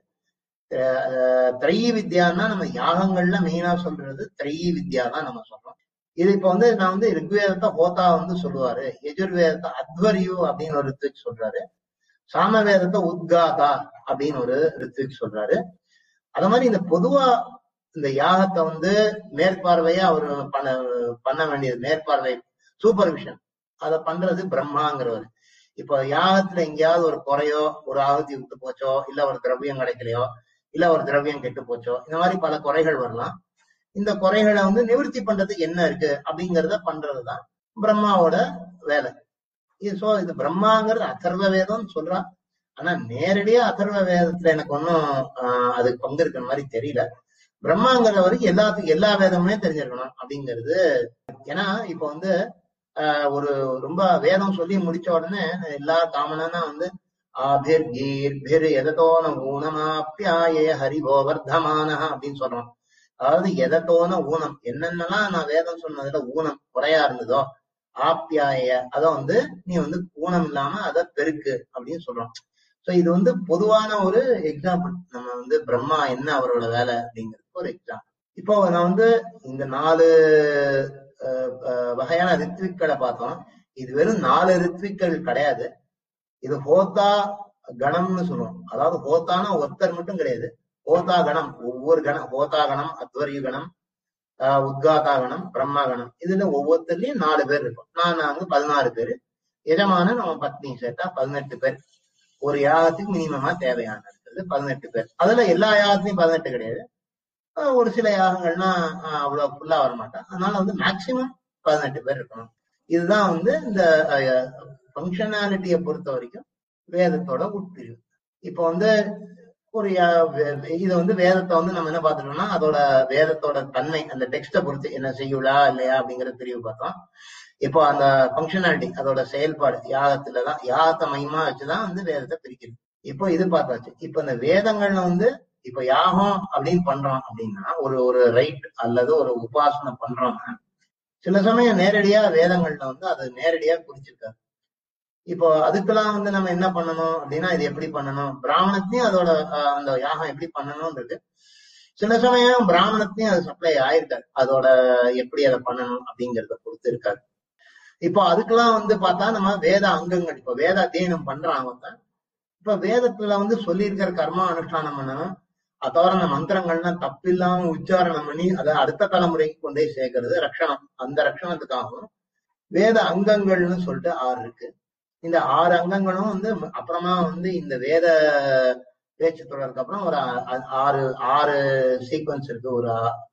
திரையி வித்யான்னா நம்ம யாகங்கள்ல மெயினா சொல்றது திரையி வித்யா தான் நம்ம சொல்றோம். இது இப்ப வந்து நான் வந்து ரிக்வேதத்தை ஹோதா வந்து சொல்லுவாரு, யஜுர்வேதத்தை அத்வரியு அப்படின்னு ஒரு ரித்விக் சொல்றாரு, சாமவேதத்தை உத்காதா அப்படின்னு ஒரு ரித்விக் சொல்றாரு. அத மாதிரி இந்த பொதுவா இந்த யாகத்தை வந்து மேற்பார்வையா அவர் பண்ண வேண்டியது, மேற்பார்வை சூப்பர்விஷன் அதை பண்றது பிரம்மாங்கிறவர். இப்போ யாகத்துல எங்கேயாவது ஒரு குறையோ, ஒரு ஆகுதி விட்டு போச்சோ, இல்ல ஒரு திரவியம் கிடைக்கலையோ, இல்ல ஒரு திரவியம் கெட்டு போச்சோ, இந்த மாதிரி பல குறைகள் வரலாம். இந்த குறைகளை வந்து நிவர்த்தி பண்றதுக்கு என்ன இருக்கு அப்படிங்கிறத பண்றதுதான் பிரம்மாவோட வேலை. இது பிரம்மாங்கிறது அதர்வ வேதம்னு சொல்றா. ஆனா நேரடியா அதர்வ வேதத்துல எனக்கு ஒன்னும் அதுக்கு பங்கு இருக்கிற மாதிரி தெரியல. பிரம்மாங்கிற வரைக்கும் எல்லாத்துக்கும் எல்லா வேதமுமே தெரிஞ்சிருக்கணும் அப்படிங்கிறது. ஏன்னா இப்ப வந்து ஒரு ரொம்ப வேதம் சொல்லி முடிச்ச உடனே எல்லா காமனா வந்து ஆபிர் கீர் பிர் எதத்தோன ஊனமாப்பியாயே ஹரிபோ வர்தமான அப்படின்னு சொல்றோம். அதாவது எதத்தோன ஊனம், என்னென்னலாம் நான் வேதம் சொன்னதுல ஊனம் குறையா இருந்ததோ, ஆப்பியாய அதை வந்து நீ வந்து ஊனம் இல்லாம அதை பெருக்கு அப்படின்னு சொல்றோம். சோ இது வந்து பொதுவான ஒரு எக்ஸாம்பிள். நம்ம வந்து பிரம்மா என்ன அவரோட வேலை அப்படிங்கிறதுக்கு ஒரு எக்ஸாம்பிள். இப்போ நான் வந்து இந்த 4 வகையான ரித்விக்களை பார்த்தோம். இது வெறும் 4 ரித்விக்கள் கிடையாது. இது ஹோதா கணம்னு சொல்லுவோம். அதாவது ஹோதானா ஒருத்தர் மட்டும் கிடையாது, ஹோதா கணம், ஒவ்வொரு கணம், ஹோதா கணம், அத்வரிய கணம், உத்காதா கணம், பிரம்மா கணம், இதுல ஒவ்வொருத்தர்லயும் 4 பேர் இருக்கும். நான் வந்து 16 பேரு, எஜமான நம்ம பத்னி சேர்த்தா 18 பேர். ஒரு யாகத்துக்கு மினிமமா தேவையான இருக்கிறது 18 பேர். அதுல எல்லா யாகத்திலையும் 18 கிடையாது. ஒரு சில யாகங்கள்னா அவ்வளவு ஃபுல்லா வரமாட்டேன். அதனால வந்து மேக்சிமம் 18 பேர் இருக்கணும். இதுதான் வந்து இந்த ஃபங்க்ஷனாலிட்டியை பொறுத்த வரைக்கும் வேதத்தோட உட்பிரிவு. இப்போ வந்து ஒரு இது வந்து வேதத்தை வந்து நம்ம என்ன பார்த்துட்டோம்னா அதோட வேதத்தோட தன்மை, அந்த டெக்ஸ்டை பொறுத்து என்ன செய்யுளா இல்லையா அப்படிங்கிற பிரிவு பார்த்தோம். இப்போ அந்த ஃபங்க்ஷனாலிட்டி, அதோட செயல்பாடு யாகத்துலதான், யாகத்தை மையமா வச்சுதான் வந்து வேதத்தை பிரிக்குது. இப்போ இது பார்த்தாச்சு. இப்போ இந்த வேதங்கள்ல வந்து இப்ப யாகம் அப்படின்னு பண்றோம் அப்படின்னா ஒரு ரைட் அல்லது ஒரு உபாசனை பண்றோம்னா சில சமயம் நேரடியா வேதங்கள்ல வந்து அது நேரடியா குறிச்சிருக்காரு. இப்போ அதுக்கெல்லாம் வந்து நம்ம என்ன பண்ணணும் அப்படின்னா இது எப்படி பண்ணணும், பிராமணத்தையும் அதோட அந்த யாகம் எப்படி பண்ணணும்ன்றது சில சமயம் பிராமணத்தையும் அது சப்ளை ஆயிருக்காரு, அதோட எப்படி அதை பண்ணணும் அப்படிங்கிறத பொறுத்து இருக்காரு. இப்போ அதுக்கெல்லாம் வந்து பார்த்தா நம்ம வேத அங்கங்கள், இப்போ வேத அத்தியனம் பண்றாங்க, இப்ப வேதத்துல வந்து சொல்லியிருக்கிற கர்மா அனுஷ்டானம் பண்ணணும். அது தவிர அந்த மந்திரங்கள்லாம் தப்பில்லாம உச்சாரணம் பண்ணி அதை அடுத்த தலைமுறைக்கு கொண்டே சேர்க்கறது ரட்சணம். அந்த ரட்சணத்துக்காகவும் வேத அங்கங்கள்னு சொல்லிட்டு 6 இருக்கு. இந்த 6 அங்கங்களும் வந்து அப்புறமா வந்து இந்த வேத பேச்சு தொடருக்கு அப்புறம் ஒரு 6 சீக்வன்ஸ் இருக்கு, ஒரு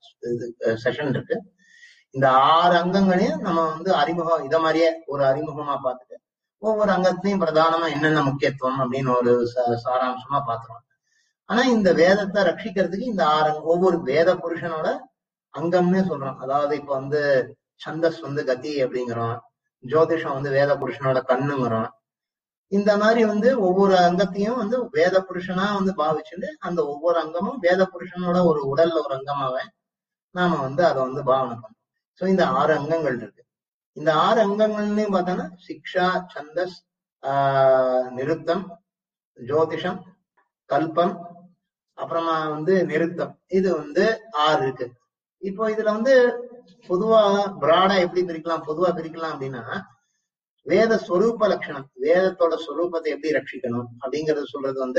செஷன் இருக்கு. இந்த 6 அங்கங்களையும் நம்ம வந்து அறிமுகம் இத மாதிரியே ஒரு அறிமுகமா பார்த்துட்டு ஒவ்வொரு அங்கத்தையும் பிரதானமா என்னென்ன முக்கியத்துவம் அப்படின்னு ஒரு சாராம்சமா பாத்துருவோம். ஆனா இந்த வேதத்தை ரட்சிக்கிறதுக்கு இந்த 6 ஒவ்வொரு வேத புருஷனோட அங்கம்னே சொல்றோம். அதாவது இப்ப வந்து சந்தஸ் வந்து கதி அப்படிங்கிறோம், ஜோதிஷம் வந்து வேத புருஷனோட கண்ணுங்கிறோம். இந்த மாதிரி வந்து ஒவ்வொரு அங்கத்தையும் வந்து வேத புருஷனா வந்து பாவிச்சுட்டு அந்த ஒவ்வொரு அங்கமும் வேத புருஷனோட ஒரு உடல்ல ஒரு அங்கமாவே நாம வந்து அதை வந்து பாவனை பண்றோம். சோ இந்த 6 அங்கங்கள் இருக்கு. இந்த 6 அங்கங்கள்னு பார்த்தோன்னா சிக்ஷா, சந்தஸ், நிருத்தம், ஜோதிஷம், கல்பம், அப்புறமா வந்து நிருத்தம், இது வந்து 6 இருக்கு. இப்போ இதுல வந்து பொதுவா பிராடா எப்படி பிரிக்கலாம், பொதுவா பிரிக்கலாம் அப்படின்னா வேத ஸ்வரூப லட்சணம், வேதத்தோட ஸ்வரூபத்தை எப்படி ரட்சிக்கணும் அப்படிங்கறது சொல்றது வந்து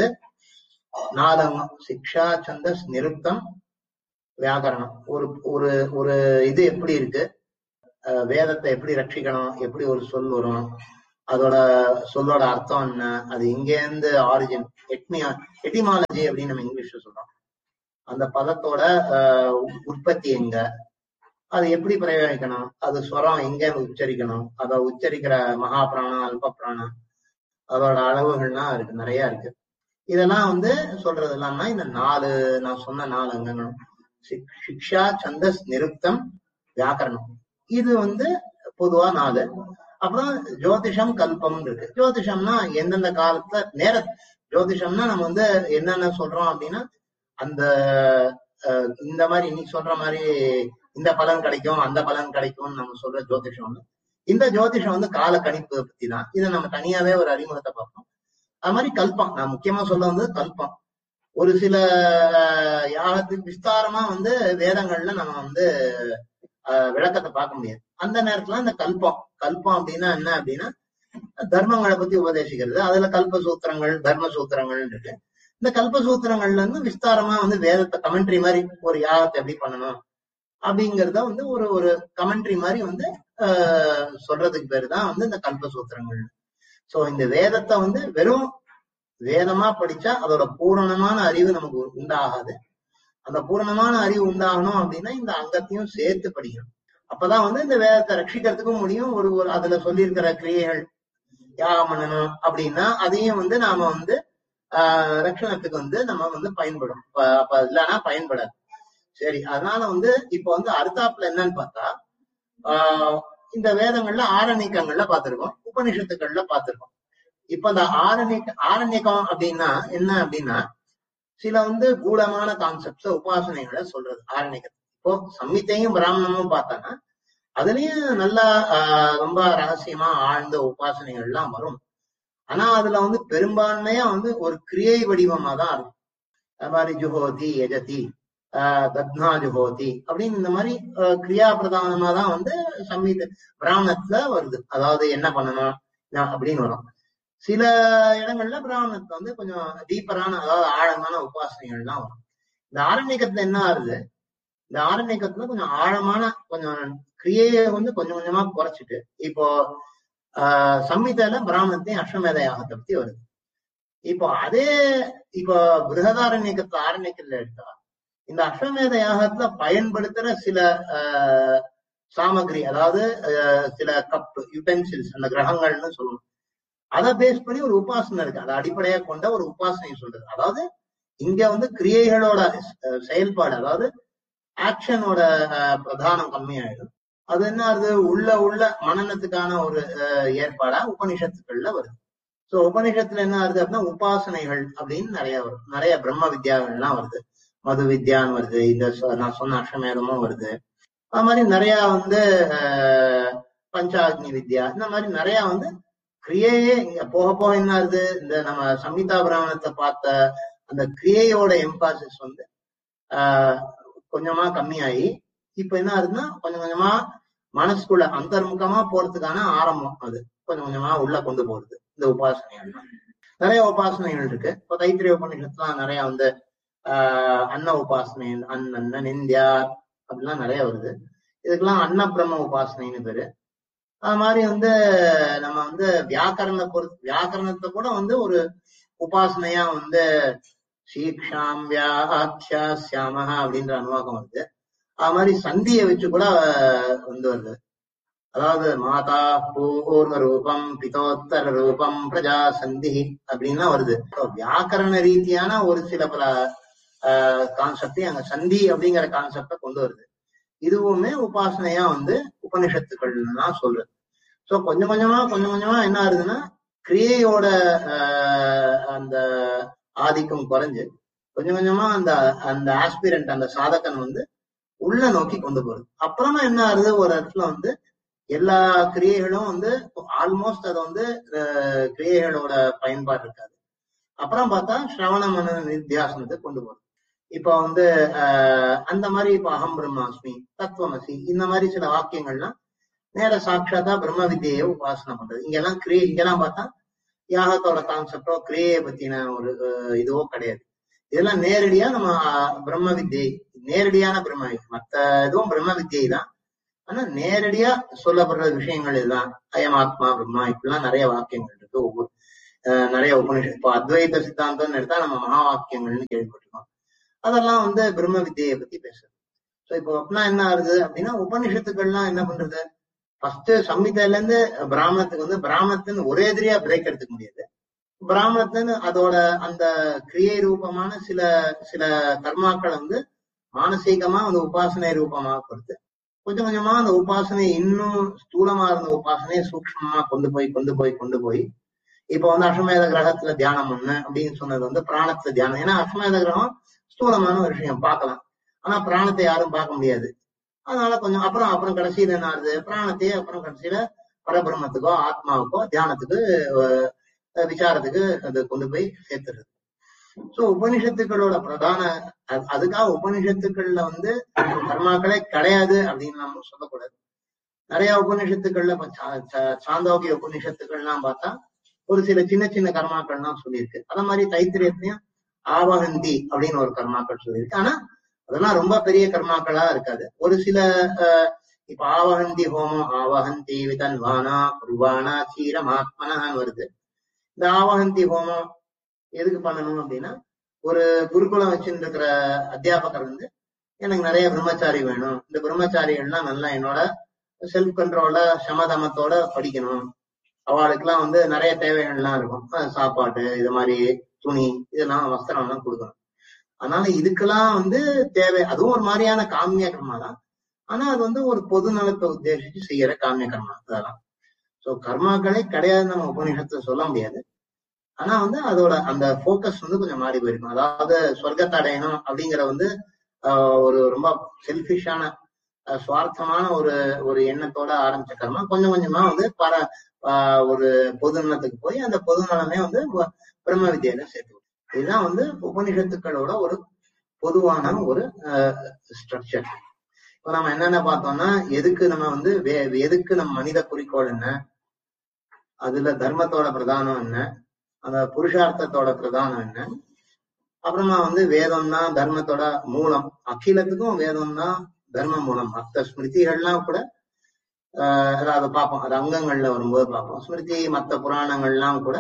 4 அங்கம். சிக்ஷா, சந்தஸ், நிருக்தம், வியாகரணம். ஒரு ஒரு ஒரு இது எப்படி இருக்கு, வேதத்தை எப்படி ரட்சிக்கணும், எப்படி ஒரு சொல் வரும், அதோட சொல்லோட அர்த்தம் என்ன, அது இங்க இருந்து ஆரிஜின், எட்டிமாலஜி அப்படின்னு நம்ம இங்கிலீஷ்ல சொல்றோம். அந்த பதத்தோட உற்பத்தி எங்க, அது எப்படி பிரயோகிக்கணும், அது ஸ்வரம் எங்க உச்சரிக்கணும், அதை உச்சரிக்கிற மகா பிராணம், அல்ப பிராணம், அதோட அளவுகள்லாம் இருக்கு, நிறைய இருக்கு. இதெல்லாம் வந்து சொல்றது இல்லாம இந்த 4 நான் சொன்ன 4 அங்கங்களும் சிக்ஷா, சந்தஸ், நிருக்தம், வியாக்கரணம், இது வந்து பொதுவா 4. அப்புறம் ஜோதிஷம், கல்பம் இருக்கு. ஜோதிஷம்னா எந்தெந்த காலத்துல ஜோதிஷம்னா நம்ம வந்து என்னென்ன சொல்றோம் அப்படின்னா, அந்த இந்த மாதிரி இன்னைக்கு சொல்ற மாதிரி இந்த பலன் கிடைக்கும் அந்த பலன் கிடைக்கும்னு நம்ம சொல்ற ஜோதிஷம். இந்த ஜோதிஷம் வந்து கால கணிப்பு பத்தி தான். இதை நம்ம தனியாவே ஒரு அறிமுகத்தை பார்ப்போம். அது மாதிரி கல்பம், நான் முக்கியமா சொல்ல வந்து கல்பம். ஒரு சில யாகத்துக்கு விஸ்தாரமா வந்து வேதங்கள்ல நம்ம வந்து விளக்கத்தை பார்க்க முடியாது. அந்த நேரத்துல இந்த கல்பம் அப்படின்னா என்ன அப்படின்னா, தர்மங்களை பத்தி உபதேசிக்கிறது. அதுல கல்ப சூத்திரங்கள், தர்ம சூத்திரங்கள் இருக்கு. இந்த கல்ப சூத்திரங்கள்ல இருந்து விஸ்தாரமா வந்து வேதத்தை கமெண்ட்ரி மாதிரி ஒரு யாகத்தை எப்படி பண்ணணும் அப்படிங்கறத வந்து ஒரு கமெண்ட்ரி மாதிரி வந்து சொல்றதுக்கு பேரு தான் வந்து இந்த கல்ப சூத்திரங்கள். சோ இந்த வேதத்தை வந்து வெறும் வேதமா படிச்சா அதோட பூரணமான அறிவு நமக்கு உண்டாகாது. அந்த பூரணமான அறிவு உண்டாகணும் அப்படின்னா இந்த அங்கத்தையும் சேர்த்து படிக்கணும். அப்பதான் வந்து இந்த வேதத்தை ரட்சிக்கிறதுக்கும் முடியும். ஒரு அதுல சொல்லியிருக்கிற கிரியைகள் யாகம் பண்ணணும் அப்படின்னா அதையும் வந்து நாம வந்து ரட்சணத்துக்கு வந்து நம்ம வந்து பயன்படும். அப்ப இல்லைன்னா பயன்படாது. சரி, அதனால வந்து இப்ப வந்து அடுத்தாப்புல என்னன்னு பார்த்தா, இந்த வேதங்கள்ல ஆரண்யக்கங்கள்ல பார்த்திருக்கோம், உபனிஷத்துக்கள்ல பார்த்திருக்கோம். இப்ப இந்த ஆரண்யக்கம் அப்படின்னா என்ன அப்படின்னா, சில வந்து கூடமான கான்செப்ட்ஸ், உபாசனைகளை சொல்றது ஆரண்யக்கத்தை. இப்போ சம்மித்தையும் பிராமணமும் பார்த்தாங்கன்னா அதுலயும் நல்லா ரொம்ப ரகசியமா ஆழ்ந்த உபாசனைகள் எல்லாம் வரும். ஆனா அதுல வந்து பெரும்பான்மையா வந்து ஒரு கிரியை வடிவமா தான் இருக்கும். அது மாதிரி ஜுஹோதி, யஜதி, தத்னா ஜுஹோதி அப்படின்னு இந்த மாதிரி கிரியா பிரதானமா தான் வந்து சம்மித பிராமணத்துல வருது. அதாவது என்ன பண்ணணும் அப்படின்னு வரும். சில இடங்கள்ல பிராமணத்துல வந்து கொஞ்சம் டீப்பரான, அதாவது ஆழமான உபாசனைகள்லாம் வரும். இந்த ஆரண்யக்கத்துல என்ன ஆகுது, இந்த ஆரண்யக்கத்துல கொஞ்சம் ஆழமான கொஞ்சம் கிரியையை வந்து கொஞ்சம் கொஞ்சமா குறைச்சிட்டு, இப்போ சம்மிதால பிராமணத்தையும் அஸ்வமேத யாகத்தை பத்தி வருது. இப்போ பிருகதாரண்யக்கத்துல ஆரண்யக்கத்துல எடுத்தா இந்த அஸ்வமேத யாகத்துல பயன்படுத்துற சில சாமகிரி, அதாவது சில கப் யுட்டென்சில்ஸ், அந்த கிரகங்கள்னு சொல்லுவோம், அதை பேஸ் பண்ணி ஒரு உபாசனை இருக்கு. அதை அடிப்படையா கொண்ட ஒரு உபாசனை சொல்றது. அதாவது இங்க வந்து கிரியைகளோட செயல்பாடு, அதாவது ஆக்ஷனோட பிரதானம் கம்மியாயிடும். அது என்ன ஆகுது, உள்ள மனநத்துக்கான ஒரு ஏற்பாடா உபனிஷத்துக்கள்ல வருது. சோ உபனிஷத்துல என்ன ஆகுது அப்படின்னா உபாசனைகள் அப்படின்னு நிறைய வரும். நிறைய பிரம்ம வித்யாகள்லாம் வருது, மது வித்யான்னு வருது, இந்த நான் சொன்ன அஸ்வமேதமும் வருது. அது மாதிரி நிறைய வந்து பஞ்சாக்னி வித்யா, இந்த மாதிரி நிறைய வந்து கிரியையே இங்க போக போக என்ன ஆகுது, இந்த நம்ம சம்ஹிதா பிராமணத்தை பார்த்த அந்த கிரியையோட எம்பாசிஸ் வந்து கொஞ்சமா கம்மியாகி இப்ப என்ன ஆகுதுன்னா கொஞ்சம் கொஞ்சமா மனசுக்குள்ள அந்தர்முகமா போறதுக்கான ஆரம்பம் அது கொஞ்சம் கொஞ்சமா உள்ள கொண்டு போறது. இந்த உபாசனைகள் நிறைய உபாசனைகள் இருக்கு. இப்போ தைத்திரிய உபநிஷத்துலாம் நிறைய வந்து அன்ன உபாசனை, அண்ணன் நிந்தியா அப்படிலாம் நிறைய வருது. இதுக்கெல்லாம் அன்ன பிரம்ம உபாசனைன்னு பேரு. அது மாதிரி வந்து நம்ம வந்து வியாக்கரணத்தை கூட வந்து ஒரு உபாசனையா வந்து சீக்ஷாம் வியாக்கியாஸ்யாமஹ அப்படின்ற அனுவாகம் வருது. அது மாதிரி சந்தியை வச்சு கூட வந்து வருது. அதாவது மாதா பூர்வ ரூபம் பிதோத்தர ரூபம் பிரஜா சந்தி அப்படின்லாம் வருது. வியாக்கரண ரீதியான ஒரு சில பல கான்செப்டை அங்க சந்தி அப்படிங்கிற கான்செப்டை கொண்டு வருது. இதுவுமே உபாசனையா வந்து உபனிஷத்துக்கள்லாம் சொல்றது. சோ கொஞ்சம் கொஞ்சமா என்ன ஆகுதுன்னா கிரியையோட அந்த ஆதிக்கம் குறைஞ்சு கொஞ்சம் கொஞ்சமா அந்த ஆஸ்பிரண்ட், அந்த சாதகன் வந்து உள்ள நோக்கி கொண்டு போறது. அப்புறமா என்ன ஆகுது, ஒரு இடத்துல வந்து எல்லா கிரியைகளும் வந்து ஆல்மோஸ்ட் அது வந்து கிரியைகளோட பயன்பாடு இருக்காது. அப்புறம் பார்த்தா ஸ்ரவண மன நித்தியாசனத்தை கொண்டு போறது. இப்ப வந்து அந்த மாதிரி இப்ப அகம் பிரம்மாஸ்மி, தத்துவமசி, இந்த மாதிரி சில வாக்கியங்கள்லாம் நேர சாட்சாத்தா பிரம்ம வித்தியை உபாசனை பண்றது. இங்கெல்லாம் பார்த்தா யாகத்தோட கான்செப்டோ கிரியையை பத்தின ஒரு இதுவோ கிடையாது. இதெல்லாம் நேரடியா நம்ம பிரம்ம வித்தியை, நேரடியான பிரம்ம வித்தியை. மத்த இதுவும் பிரம்ம வித்தியை தான், ஆனா நேரடியா சொல்லப்படுற விஷயங்கள் இதுதான். அயம் ஆத்மா பிரம்மா, இப்படிலாம் நிறைய வாக்கியங்கள் இருக்கு. ஒவ்வொரு நிறைய உபனிஷத், இப்போ அத்வைத சித்தாந்தம்னு எடுத்தா நம்ம மகா வாக்கியங்கள்னு கேள்விப்பட்டிருக்கோம். அதெல்லாம் வந்து பிரம்ம வித்தியை பத்தி பேசுறது. சோ இப்போ அப்படின்னா என்ன ஆகுது அப்படின்னா, உபனிஷத்துக்கள்லாம் என்ன பண்றது, ஃபர்ஸ்ட் சம்ஹிதையில இருந்து பிராமணத்துக்கு வந்து பிராமணத்துன்னு ஒரே எதிரியா பிரேக் எடுத்துக்க முடியாது. பிராமணத்துன்னு அதோட அந்த கிரியை ரூபமான சில சில கர்மாக்களை வந்து மானசீகமா அந்த உபாசனை ரூபமா கொடுத்து கொஞ்சம் கொஞ்சமா அந்த உபாசனை இன்னும் ஸ்தூலமா இருந்த உபாசனையை சூக்ஷ்மமா கொண்டு போய் இப்ப வந்து அஸ்வமேத கிரகத்துல தியானம் பண்ணு அப்படின்னு சொன்னது வந்து பிராணத்துல தியானம். ஏன்னா அஸ்வமேத கிரகம் ஸ்தூலமான ஒரு விஷயம் பார்க்கலாம், ஆனா பிராணத்தை யாரும் பார்க்க முடியாது. அதனால கொஞ்சம் அப்புறம் கடைசியில என்ன ஆகுது, பிராணத்தையே அப்புறம் கடைசியில பரபிரம்மத்துக்கோ ஆத்மாவுக்கோ தியானத்துக்கு விசாரத்துக்கு அது கொண்டு போய் சேர்த்துறது. சோ உபனிஷத்துக்களோட பிரதான அதுக்காக உபனிஷத்துக்கள்ல வந்து கர்மாக்களே கிடையாது அப்படின்னு நம்ம சொல்லக்கூடாது. நிறைய உபனிஷத்துக்கள்ல சாந்தோக்கிய உபனிஷத்துக்கள்லாம் பார்த்தா ஒரு சில சின்ன சின்ன கர்மாக்கள்லாம் சொல்லியிருக்கு. அத மாதிரி தைத்திரியத்தையும் ஆவகந்தி அப்படின்னு ஒரு கர்மாக்கள் சொல்லியிருக்கு. ஆனா அதெல்லாம் ரொம்ப பெரிய கர்மாக்களா இருக்காது. ஒரு சில இப்ப ஆவகந்தி ஹோமம், ஆவகந்தி விதன்வானா உருவானா சீரம் ஆத்மனான்னு வருது. இந்த ஆவகந்தி ஹோமம் எதுக்கு பண்ணணும் அப்படின்னா, ஒரு குருகுலம் வச்சுட்டு இருக்கிற அத்தியாபகர் வந்து எனக்கு நிறைய பிரம்மச்சாரி வேணும், இந்த பிரம்மச்சாரிகள்லாம் நல்லா என்னோட செல்ஃப் கண்ட்ரோல சமதமத்தோட படிக்கணும், அவளுக்கெல்லாம் வந்து நிறைய தேவைகள்லாம் இருக்கும், சாப்பாடு, இது மாதிரி துணி, இதெல்லாம் வஸ்திரம் எல்லாம் கொடுக்கணும். அதனால இதுக்கெல்லாம் வந்து தேவை, அதுவும் ஒரு மாதிரியான காமிய கர்மா தான். ஆனா அது வந்து ஒரு பொது நலத்தை உத்தேசிச்சு செய்யற காமிய கர்மா அதெல்லாம். சோ கர்மாக்களே கிடையாதுன்னு நம்ம உபநிஷத்தை சொல்ல முடியாது. ஆனா வந்து அதோட அந்த போக்கஸ் வந்து கொஞ்சம் மாறி போயிருக்கும். அதாவது சொர்க்கத்தை அடையணும் அப்படிங்கிற வந்து ஒரு ரொம்ப செல்ஃபிஷான சுவார்த்தமான ஒரு எண்ணத்தோட ஆரம்பிச்ச கர்மா கொஞ்சம் கொஞ்சமா வந்து ஒரு பொது நலத்துக்கு போய் அந்த பொது நலமே வந்து பிரம்ம வித்தியில சேர்த்து. இதுதான் வந்து உபனிஷத்துக்களோட ஒரு பொதுவான ஒரு ஸ்ட்ரக்சர். இப்ப நம்ம என்னென்ன பார்த்தோம்னா, எதுக்கு நம்ம மனித குறிக்கோள் என்ன, அதுல தர்மத்தோட பிரதானம் என்ன, அந்த புருஷார்த்தத்தோட பிரதானம் என்ன, அப்புறமா வந்து வேதம் தான் தர்மத்தோட மூலம், அகிலத்துக்கும் வேதம் தான் தர்ம மூலம். மற்ற ஸ்மிருதிகள்லாம் கூட அதை பார்ப்போம், அது அங்கங்கள்ல வரும்போது பார்ப்போம். ஸ்மிருதி மற்ற புராணங்கள்லாம் கூட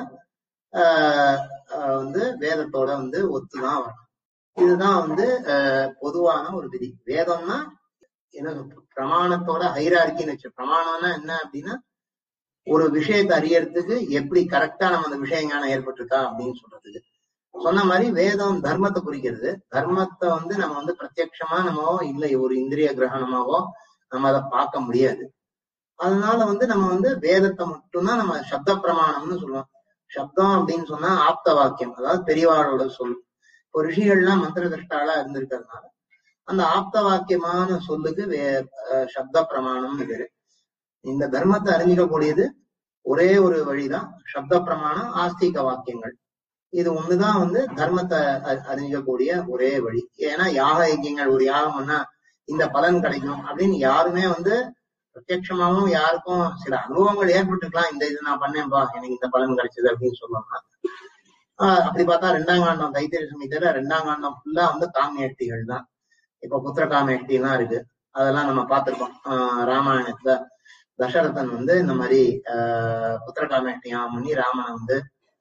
வந்து வேதத்தோட வந்து ஒத்துதான் வரணும். இதுதான் வந்து பொதுவான ஒரு விதி. வேதம்னா என்ன, பிரமாணத்தோட ஹைரார்கின்னு வச்சு, பிரமாணம்னா என்ன அப்படின்னா ஒரு விஷயத்தை அறியறதுக்கு எப்படி கரெக்டா நம்ம அந்த விஷய ஞானம் ஏற்பட்டிருக்கா அப்படின்னு சொல்றதுக்கு. சொன்ன மாதிரி வேதம் தர்மத்தை குறிக்கிறது. தர்மத்தை வந்து நம்ம வந்து பிரத்யட்சமா நம்மவோ இல்லை ஒரு இந்திரிய கிரகணமாவோ நம்ம அதை பார்க்க முடியாது. அதனால வந்து நம்ம வந்து வேதத்தை மட்டும்தான் நம்ம சப்த பிரமாணம்னு சொல்லுவோம். சப்தம் அப்படின்னு சொன்னா ஆப்த வாக்கியம், அதாவது பெரியவாளோட சொல். இப்போ ரிஷிகள்லாம் மந்திர திருஷ்டாலா இருந்திருக்கிறதுனால அந்த ஆப்த வாக்கியமான சொல்லுக்கு சப்த பிரமாணம்னு பேரு. இந்த தர்மத்தை அறிஞ்சிக்கக்கூடியது ஒரே ஒரு வழிதான், சப்த பிரமாணம், ஆஸ்திக வாக்கியங்கள். இது ஒண்ணுதான் வந்து தர்மத்தை அறிஞ்சிக்கக்கூடிய ஒரே வழி. ஏன்னா யாக யஜ்யங்கள், ஒரு யாகம் பண்ணா இந்த பலன் கிடைக்கும் அப்படின்னு யாருமே வந்து பிரத்யட்சமாவும் யாருக்கும் சில அனுபவங்கள் ஏற்பட்டுக்கலாம், இந்த இது நான் பண்ணேன்பா எனக்கு இந்த பலன் கிடைச்சது அப்படின்னு சொல்லுவாங்க. அப்படி பார்த்தா 2ஆம் காண்டம் தைத்திரிய சமயத்துல 2ஆம் காண்டம் ஃபுல்லா வந்து காமியஷ்டிகள் தான். இப்ப புத்திர காமியஷ்டி எல்லாம் இருக்கு, அதெல்லாம் நம்ம பார்த்திருக்கோம். ராமாயணத்துல தசரதன் வந்து இந்த மாதிரி புத்திர காமியஷ்டியாம் பண்ணி ராமனை வந்து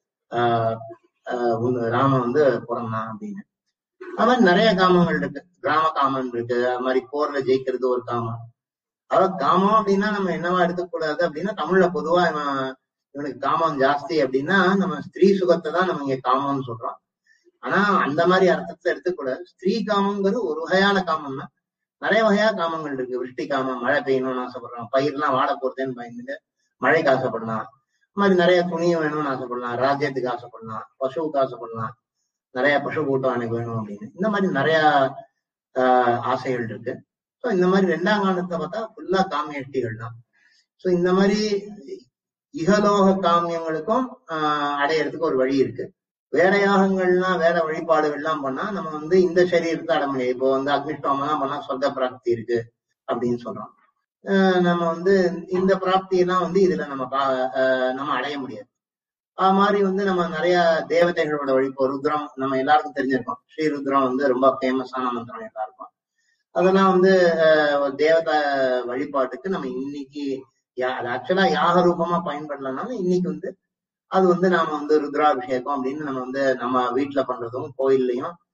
ராமன் வந்து பிறந்தான் அப்படின்னு. அது மாதிரி நிறைய காமங்கள் இருக்கு, கிராம காமன் இருக்கு, அது மாதிரி போர்ல ஜெயிக்கிறது ஒரு காமம். அதாவது காமம் அப்படின்னா நம்ம என்னவா எடுத்துக்கூடாது அப்படின்னா, தமிழ்ல பொதுவா இவனுக்கு காமம் ஜாஸ்தி அப்படின்னா நம்ம ஸ்திரீ சுகத்தை தான் நம்ம இங்க காமம்னு சொல்றோம். ஆனா அந்த மாதிரி அர்த்தத்தை எடுத்துக்கூடாது. ஸ்திரீ காமங்கிறது ஒரு வகையான காமம் தான். நிறைய வகையா காமங்கள் இருக்கு. விருஷ்டி காமம், மழை பெய்யணும்னு ஆசைப்படுறான், பயிர்லாம் வாட போறதேன்னு பயந்துட்டு மழைக்கு ஆசைப்படலாம். இந்த மாதிரி நிறைய துணியும் வேணும்னு ஆசைப்படலாம், ராஜ்யத்துக்கு ஆசைப்படலாம், பசுவுக்கு ஆசைப்படலாம், நிறைய பசு கூட்டம் எனக்கு வேணும் அப்படின்னு. இந்த மாதிரி நிறைய ஆசைகள் இருக்கு. ஸோ இந்த மாதிரி 2ஆம் காண்டத்தை பார்த்தா ஃபுல்லா காமியஷ்டிகள் தான். ஸோ இந்த மாதிரி இகலோக காமியங்களுக்கும் அடையறதுக்கு ஒரு வழி இருக்கு. வேற யாகங்கள்லாம் வேற வழிபாடுகள்லாம் பண்ணா நம்ம வந்து இந்த சரீரத்தை அடைய முடியாது. இப்போ வந்து அக்னிஷ்டோமெல்லாம் பண்ணா சொர்க்க பிராப்தி இருக்கு அப்படின்னு சொல்றோம். நம்ம வந்து இந்த பிராப்தியெல்லாம் வந்து இதுல நம்ம அடைய முடியாது. அது மாதிரி வந்து நம்ம நிறைய தேவதைகளோட வழிபோ ருத்ரம் நம்ம எல்லாருக்கும் தெரிஞ்சிருக்கோம். ஸ்ரீ ருத்ரம் வந்து ரொம்ப ஃபேமஸான மந்திரம் எல்லாருக்கும். அதெல்லாம் வந்து தேவதை வழிபாட்டுக்கு நம்ம இன்னைக்கு அது ஆக்சுவலா யாக ரூபமா பயன்படலனாலும் இன்னைக்கு வந்து அது வந்து நாம வந்து ருத்ராபிஷேகம் அப்படின்னு நம்ம வந்து நம்ம வீட்டுல பண்றதும் கோயில்லையும்